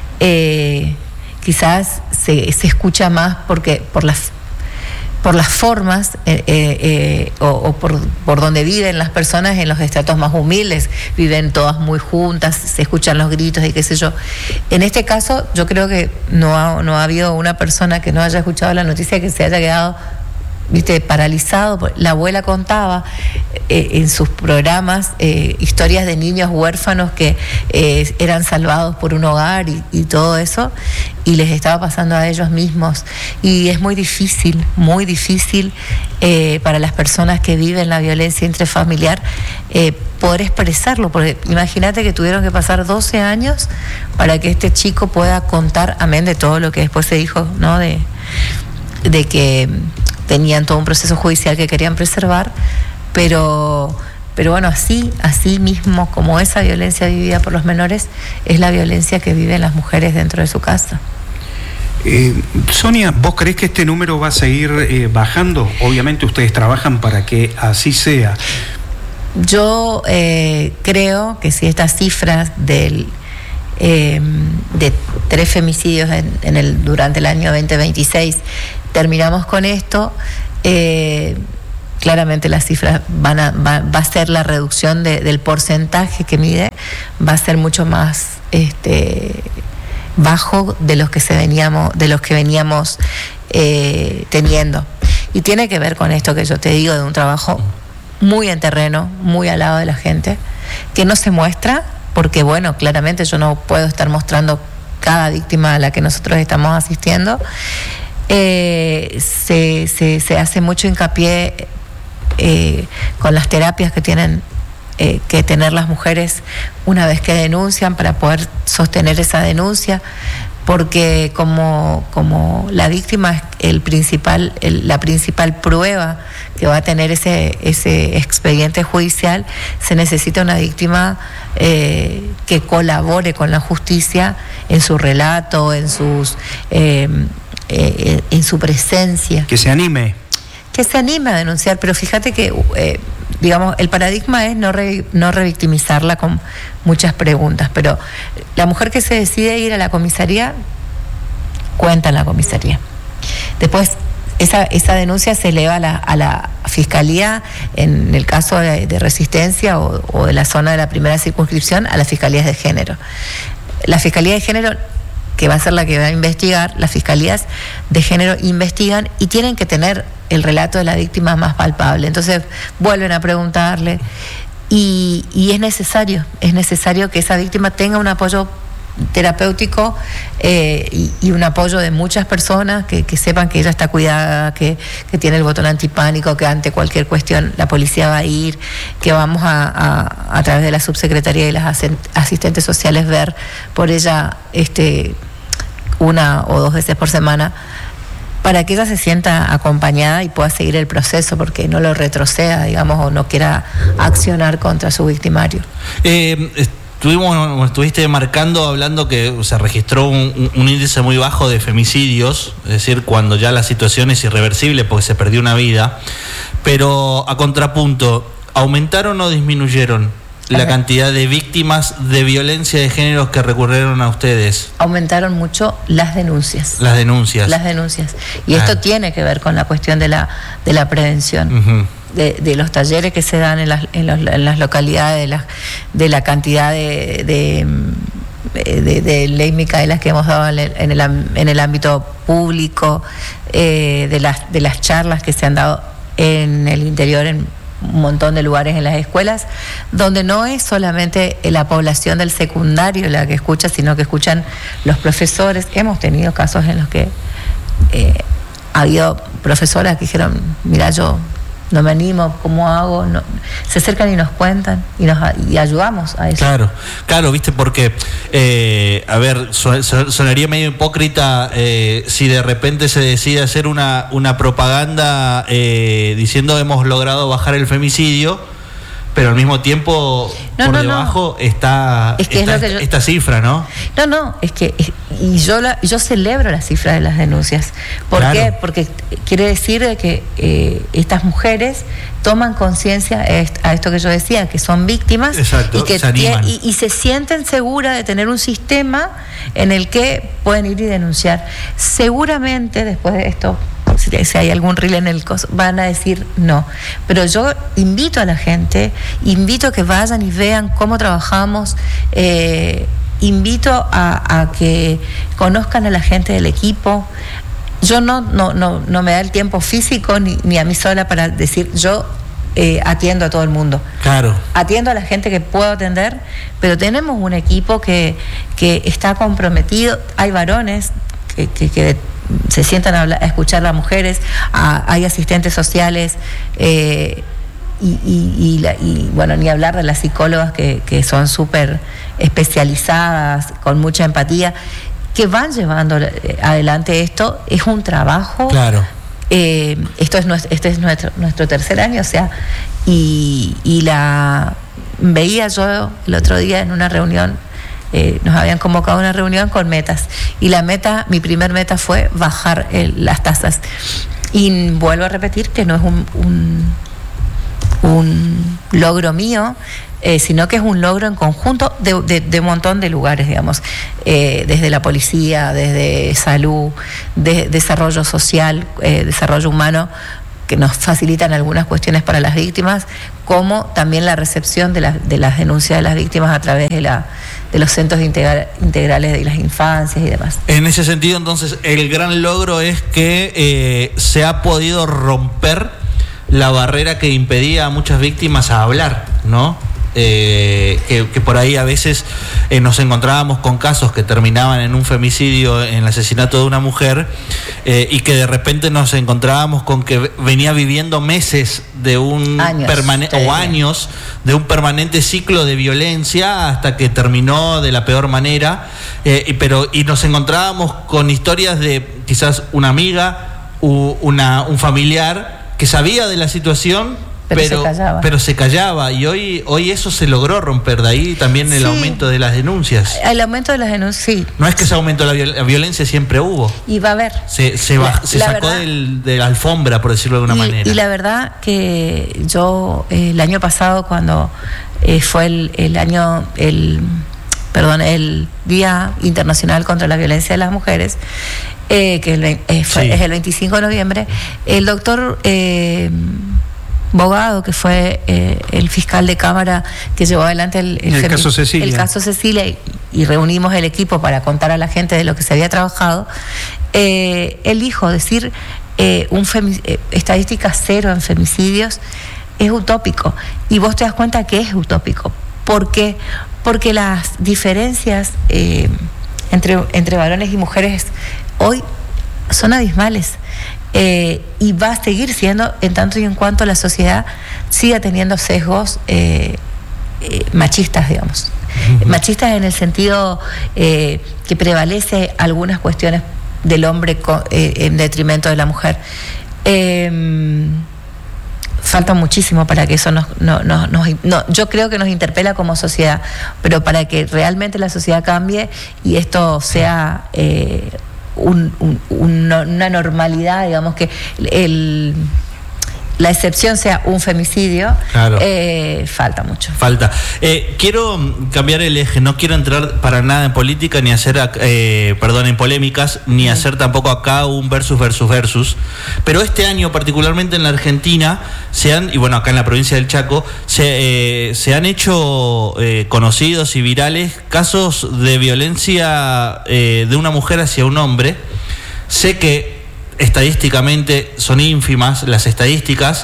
Eh, quizás se, se escucha más porque por las por las formas eh, eh, o, o por, por donde viven las personas en los estratos más humildes, viven todas muy juntas, se escuchan los gritos y qué sé yo. En este caso yo creo que no ha, no ha habido una persona que no haya escuchado la noticia que se haya quedado, viste, paralizado. La abuela contaba eh, en sus programas eh, historias de niños huérfanos que eh, eran salvados por un hogar y, y todo eso, y les estaba pasando a ellos mismos. Y es muy difícil, muy difícil eh, para las personas que viven la violencia intrafamiliar eh, poder expresarlo, porque imagínate que tuvieron que pasar doce años para que este chico pueda contar, amén de todo lo que después se dijo, ¿no? De de que tenían todo un proceso judicial que querían preservar, pero, pero bueno, así, así mismo como esa violencia vivida por los menores, es la violencia que viven las mujeres dentro de su casa. Eh, Sonia, ¿vos creés que este número va a seguir eh, bajando? Obviamente ustedes trabajan para que así sea. Yo eh, creo que si estas cifras del, eh, de tres femicidios en, en el, durante el año veinte veintiséis terminamos con esto, eh, claramente las cifras van a, va, va a ser la reducción de, del porcentaje que mide, va a ser mucho más este, bajo de los que se veníamos, de los que veníamos eh, teniendo. Y tiene que ver con esto que yo te digo, de un trabajo muy en terreno, muy al lado de la gente, que no se muestra, porque bueno, claramente yo no puedo estar mostrando cada víctima a la que nosotros estamos asistiendo. Eh, se, se, se hace mucho hincapié eh, con las terapias que tienen eh, que tener las mujeres una vez que denuncian, para poder sostener esa denuncia, porque como, como la víctima es el principal, el, la principal prueba que va a tener ese, ese expediente judicial, se necesita una víctima eh, que colabore con la justicia en su relato, en sus eh, eh, en su presencia. Que se anime. Que se anime a denunciar, pero fíjate que, eh, digamos, el paradigma es no, re, no revictimizarla con muchas preguntas, pero la mujer que se decide ir a la comisaría, cuenta en la comisaría. Después, esa, esa denuncia se eleva a la, a la fiscalía, en el caso de, de Resistencia o, o de la zona de la primera circunscripción, a las fiscalías de género. La fiscalía de género, que va a ser la que va a investigar, las fiscalías de género investigan y tienen que tener el relato de la víctima más palpable. Entonces vuelven a preguntarle y, y es necesario, es necesario que esa víctima tenga un apoyo terapéutico eh, y, y un apoyo de muchas personas que, que sepan que ella está cuidada, que, que tiene el botón antipánico, que ante cualquier cuestión la policía va a ir, que vamos a, a, a través de la subsecretaría y las asistentes sociales ver por ella este, una o dos veces por semana, para que ella se sienta acompañada y pueda seguir el proceso, porque no lo retroceda, digamos, o no quiera accionar contra su victimario. Eh, estuvimos, estuviste marcando, hablando que se registró un, un índice muy bajo de femicidios, es decir, cuando ya la situación es irreversible porque se perdió una vida, pero a contrapunto, ¿aumentaron o disminuyeron la cantidad de víctimas de violencia de género que recurrieron a ustedes? Aumentaron mucho las denuncias. Las denuncias. Las denuncias. Y ah. esto tiene que ver con la cuestión de la, de la prevención. Uh-huh. De, de los talleres que se dan en las, en los, en las localidades, de la, de la cantidad de, de, de, de ley Micaelas que hemos dado en el, en el, en el ámbito público, eh, de, las, de las charlas que se han dado en el interior, en un montón de lugares en las escuelas, donde no es solamente la población del secundario la que escucha, sino que escuchan los profesores. Hemos tenido casos en los que eh, ha habido profesoras que dijeron, mira, yo no me animo, ¿cómo hago? No. Se acercan y nos cuentan y nos y ayudamos a eso. Claro, claro, viste, porque, eh, a ver, son, sonaría medio hipócrita eh, si de repente se decide hacer una, una propaganda eh, diciendo hemos logrado bajar el femicidio, pero al mismo tiempo no, por no, debajo no. está, es que está es lo que yo... esta cifra, ¿no? No, no, es que y yo la, yo celebro la cifra de las denuncias. ¿Por claro. qué? Porque quiere decir de que eh, estas mujeres toman conciencia a esto que yo decía, que son víctimas. Exacto, y que se animan. y, y se sienten seguras de tener un sistema en el que pueden ir y denunciar. Seguramente después de esto, si hay algún reel en el coso, van a decir no. Pero yo invito a la gente, invito a que vayan y vean cómo trabajamos, eh, invito a, a que conozcan a la gente del equipo. Yo no, no, no, no me da el tiempo físico ni, ni a mí sola para decir yo eh, atiendo a todo el mundo. Claro. Atiendo a la gente que puedo atender, pero tenemos un equipo que, que está comprometido. Hay varones que, que, que se sientan a, hablar, a escuchar a las mujeres, a, hay asistentes sociales, eh, y, y, y, la, y bueno, ni hablar de las psicólogas que, que son súper especializadas, con mucha empatía, que van llevando adelante esto. Es un trabajo. Claro. Eh, esto es nuestro, este es nuestro, nuestro tercer año, o sea, y, y la veía yo el otro día en una reunión, eh, nos habían convocado a una reunión con metas, y la meta, mi primer meta fue bajar el, las tasas. Y vuelvo a repetir que no es un, un, un logro mío, Eh, sino que es un logro en conjunto de, de, de un montón de lugares, digamos, eh, desde la policía, desde salud, de, desarrollo social, eh, desarrollo humano, que nos facilitan algunas cuestiones para las víctimas, como también la recepción de, la, de las denuncias de las víctimas a través de, la, de los centros integral, integrales de las infancias y demás. En ese sentido, entonces, el gran logro es que eh, se ha podido romper la barrera que impedía a muchas víctimas a hablar, ¿no? Eh, que, que por ahí a veces eh, nos encontrábamos con casos que terminaban en un femicidio, en el asesinato de una mujer, eh, y que de repente nos encontrábamos con que venía viviendo meses de un años, permanente o años de un permanente ciclo de violencia hasta que terminó de la peor manera, eh, y, pero y nos encontrábamos con historias de quizás una amiga, u, una, un familiar que sabía de la situación, Pero, pero, se callaba. pero se callaba, y hoy hoy eso se logró romper. De ahí también el Sí. aumento de las denuncias. El aumento de las denuncias, sí. No es que ese aumento de la, viol- la violencia siempre hubo. Y va a haber. Se, se, La- baj- se la sacó verdad- del, de la alfombra, por decirlo de alguna y, manera. y la verdad que yo eh, el año pasado, cuando eh, fue el, el año, el perdón, el Día Internacional contra la Violencia de las Mujeres, eh, que el, vein- eh, fue, Sí. es el veinticinco de noviembre, el doctor eh, Bogado, que fue eh, el fiscal de Cámara que llevó adelante el, El femi- caso Cecilia. el caso Cecilia, y, y reunimos el equipo para contar a la gente de lo que se había trabajado, eh, él dijo, decir eh, un femi- eh, estadística cero en femicidios es utópico, y vos te das cuenta que es utópico. ¿Por qué? Porque las diferencias eh, entre, entre varones y mujeres hoy son abismales. Eh, y va a seguir siendo en tanto y en cuanto la sociedad siga teniendo sesgos eh, eh, machistas, digamos. Uh-huh. Machistas en el sentido eh, que prevalece algunas cuestiones del hombre co- eh, en detrimento de la mujer. Eh, falta muchísimo para que eso nos, no, no, nos, no, yo creo que nos interpela como sociedad, pero para que realmente la sociedad cambie y esto sea eh, un, un, un, una normalidad, digamos, que el, la excepción sea un femicidio, Claro. eh, falta mucho. Falta. Eh, quiero cambiar el eje, no quiero entrar para nada en política, ni hacer, eh, perdón, en polémicas, ni mm. hacer tampoco acá un versus, versus, versus. Pero este año, particularmente en la Argentina, se han, y bueno, acá en la provincia del Chaco, se, eh, se han hecho eh, conocidos y virales casos de violencia eh, de una mujer hacia un hombre. Sé que estadísticamente son ínfimas las estadísticas,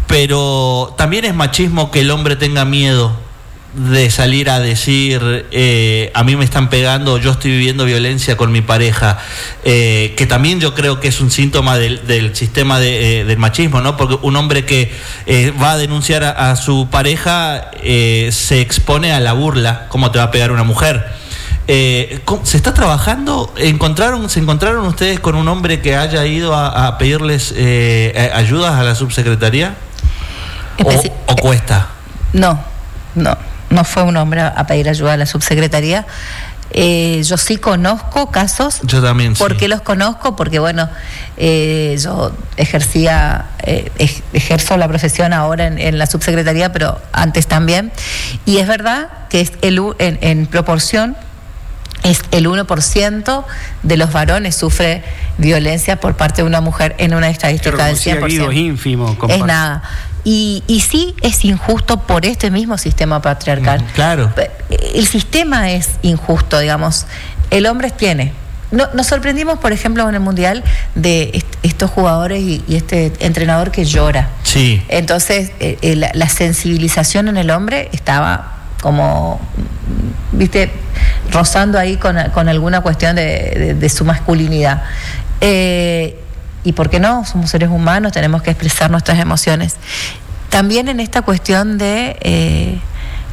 pero también es machismo que el hombre tenga miedo de salir a decir eh, a mí me están pegando, yo estoy viviendo violencia con mi pareja, eh, que también yo creo que es un síntoma del, del sistema de, eh, del machismo, ¿no? Porque un hombre que eh, va a denunciar a, a su pareja eh, se expone a la burla. ¿Cómo te va a pegar una mujer? Eh, ¿Se está trabajando? ¿Encontraron, ¿Se encontraron ustedes con un hombre que haya ido a, a pedirles eh, ayudas a la subsecretaría? Especi- ¿O, o cuesta? No, no, no fue un hombre a pedir ayuda a la subsecretaría. Eh, yo sí conozco casos. Yo también, ¿Por sí. qué los conozco? Porque, bueno, eh, yo ejercía, eh, ej- ejerzo la profesión ahora en, en la subsecretaría, pero antes también. Y es verdad que es el, u- en, en proporción es el uno por ciento de los varones sufre violencia por parte de una mujer en una estadística del cien por ciento. Es ínfimo. Es nada. Y, y sí es injusto por este mismo sistema patriarcal. Claro. El sistema es injusto, digamos. El hombre tiene. No, nos sorprendimos, por ejemplo, en el Mundial de est- estos jugadores y, y este entrenador que llora. Sí. Entonces, eh, eh, la, la sensibilización en el hombre estaba como, viste, rozando ahí con, con alguna cuestión de, de, de su masculinidad. Eh, ¿Y por qué no? Somos seres humanos, tenemos que expresar nuestras emociones. También en esta cuestión de eh,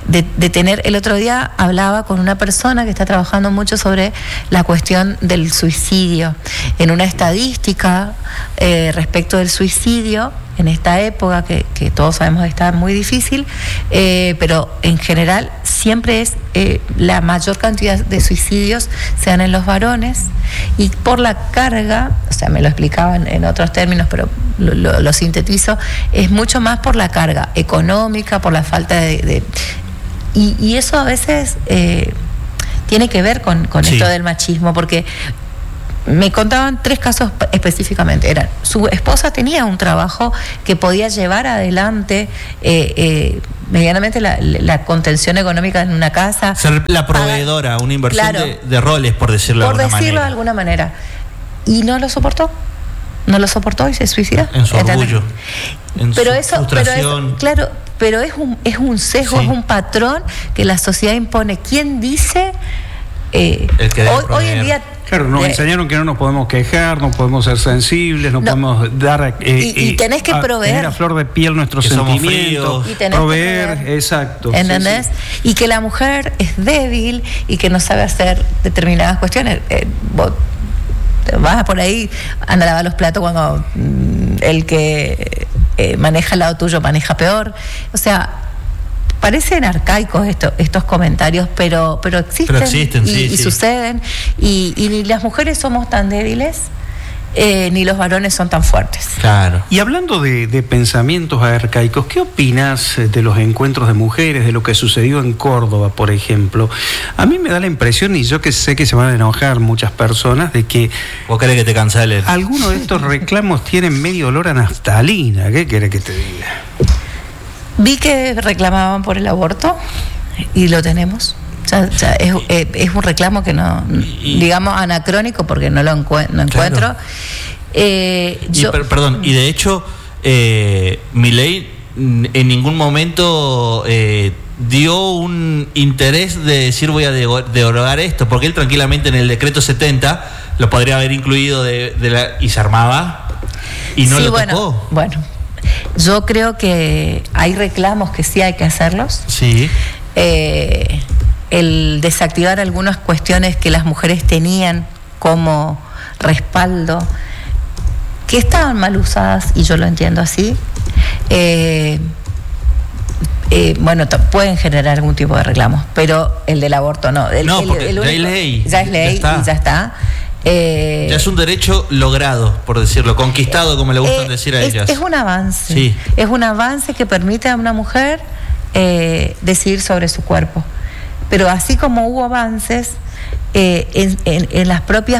de, de tener, el otro día hablaba con una persona que está trabajando mucho sobre la cuestión del suicidio. En una estadística eh, respecto del suicidio, en esta época que, que todos sabemos está muy difícil, eh, pero en general siempre es eh, la mayor cantidad de suicidios se dan en los varones, y por la carga, o sea, me lo explicaban en otros términos, pero lo, lo, lo sintetizo, es mucho más por la carga económica, por la falta de... de y, y eso a veces eh, tiene que ver con, con sí. esto del machismo, porque me contaban tres casos específicamente. Eran, su esposa tenía un trabajo que podía llevar adelante eh, eh, medianamente la, la contención económica en una casa. Ser la proveedora, pagar, una inversión claro, de, de roles, por decirlo por de alguna decirlo manera. de alguna manera. Y no lo soportó. No lo soportó y se suicidó. En su orgullo. En pero su eso, frustración. Pero es, claro, pero es un, es un sesgo, sí. es un patrón que la sociedad impone. ¿Quién dice? Eh, El que hoy, hoy en día. Claro, nos eh, enseñaron que no nos podemos quejar, no podemos ser sensibles, no, no podemos dar... Eh, y, y tenés que a, proveer. Tener a flor de piel nuestros sentimientos. Y tenés proveer, que proveer, exacto. ¿Entendés? Sí, sí. Y que la mujer es débil y que no sabe hacer determinadas cuestiones. Eh, vos te vas por ahí, anda a lavar los platos cuando mm, el que eh, maneja al lado tuyo maneja peor. O sea... Parecen arcaicos esto, estos comentarios, pero, pero existen, pero existen y, sí, y sí. suceden. Y, y ni las mujeres somos tan débiles, eh, ni los varones son tan fuertes. Claro. Y hablando de, de pensamientos arcaicos, ¿qué opinas de los encuentros de mujeres, de lo que sucedió en Córdoba, por ejemplo? A mí me da la impresión, y yo que sé que se van a enojar muchas personas, de que... ¿Vos querés que te cancelen? Algunos de estos reclamos tienen medio olor a naftalina. ¿Qué querés que te diga? Vi que reclamaban por el aborto y lo tenemos. Ya, ya es, es un reclamo que no, y, digamos, anacrónico porque no lo encue- no encuentro. Claro. Eh, y, yo, per, perdón, y de hecho, eh, Milei en ningún momento eh, dio un interés de decir voy a derogar esto, porque él tranquilamente en el decreto setenta lo podría haber incluido de, de la, y se armaba y no sí, lo bueno, tocó. Bueno. Yo creo que hay reclamos que sí hay que hacerlos. Sí. Eh, el desactivar algunas cuestiones que las mujeres tenían como respaldo, que estaban mal usadas, y yo lo entiendo así, eh, eh, bueno, t- pueden generar algún tipo de reclamos, pero el del aborto no. El, no, el, porque el único, ya es ley. Ya es ley ya y ya está. Eh, ya es un derecho logrado, por decirlo, conquistado, como le gustan eh, decir a es, ellas. Es un avance. Sí. Es un avance que permite a una mujer eh, decidir sobre su cuerpo. Pero así como hubo avances, eh, en, en, en las propias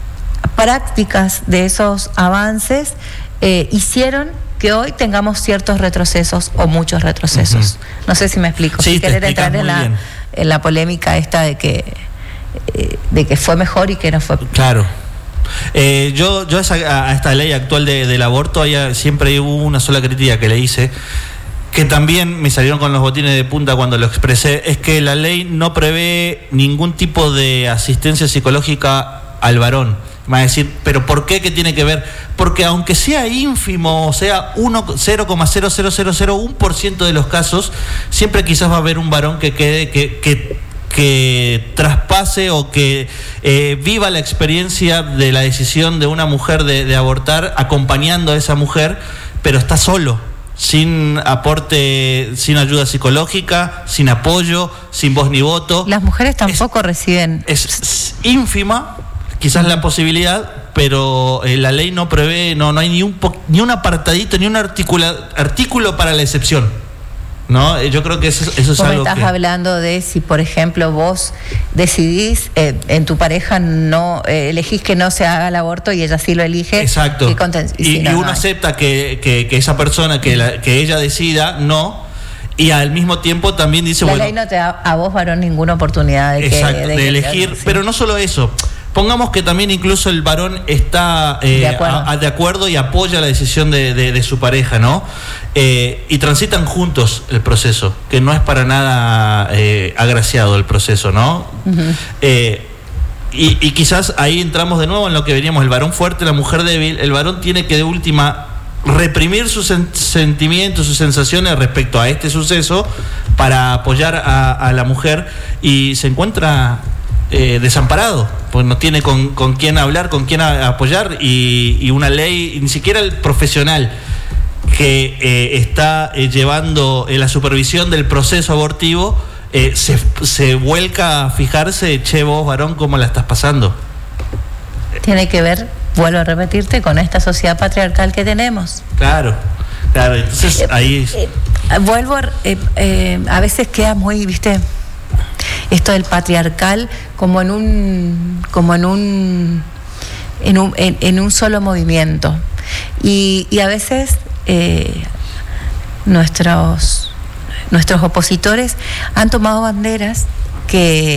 prácticas de esos avances eh, hicieron que hoy tengamos ciertos retrocesos o muchos retrocesos. Uh-huh. No sé si me explico. Sí, sin querer entrar en la, bien. en la polémica esta de que de que fue mejor y que no fue. Claro. Eh, yo yo a, esa, a esta ley actual de, del aborto haya, siempre hubo una sola crítica que le hice, que también me salieron con los botines de punta cuando lo expresé, es que la ley no prevé ningún tipo de asistencia psicológica al varón. Me va a decir, ¿pero por qué? ¿Qué tiene que ver? Porque aunque sea ínfimo, o sea cero coma cero cero cero cero uno por ciento de los casos, siempre quizás va a haber un varón que quede, que, que que traspase o que eh, viva la experiencia de la decisión de una mujer de, de abortar, acompañando a esa mujer, pero está solo, sin aporte, sin ayuda psicológica, sin apoyo, sin voz ni voto. Las mujeres tampoco es, reciben. Es ínfima, quizás la posibilidad, pero eh, la ley no prevé, no, no hay ni un po- ni un apartadito, ni un articula, artículo para la excepción. No, yo creo que eso, eso es vos algo estás que... hablando de si, por ejemplo, vos decidís, eh, en tu pareja no eh, elegís que no se haga el aborto y ella sí lo elige. Exacto. Y, conten- y, y, si no, y uno no acepta que, que, que esa persona, que, la, que ella decida, no, y al mismo tiempo también dice... La bueno, ley no te da a vos, varón, ninguna oportunidad de, exacto, que, de, de que elegir, te, sí. Pero no solo eso. Pongamos que también incluso el varón está eh, de, acuerdo. A, a, de acuerdo y apoya la decisión de, de, de su pareja, ¿no? Eh, y transitan juntos el proceso, que no es para nada eh, agraciado el proceso, ¿no? Uh-huh. Eh, y, y quizás ahí entramos de nuevo en lo que veníamos, el varón fuerte, la mujer débil. El varón tiene que de última reprimir sus sen- sentimientos, sus sensaciones respecto a este suceso para apoyar a, a la mujer, y se encuentra eh, desamparado, pues no tiene con, con quién hablar, con quién a, apoyar, y, y una ley, ni siquiera el profesional que eh, está eh, llevando eh, la supervisión del proceso abortivo eh, se, se vuelca a fijarse, che, vos varón, ¿cómo la estás pasando? Tiene que ver, vuelvo a repetirte, con esta sociedad patriarcal que tenemos. Claro, claro, entonces ahí... Eh, eh, vuelvo, a, eh, eh, a veces queda muy, viste, esto del patriarcal como en un, como en un, en un, en, en un solo movimiento. Y, y a veces eh, nuestros, nuestros opositores han tomado banderas que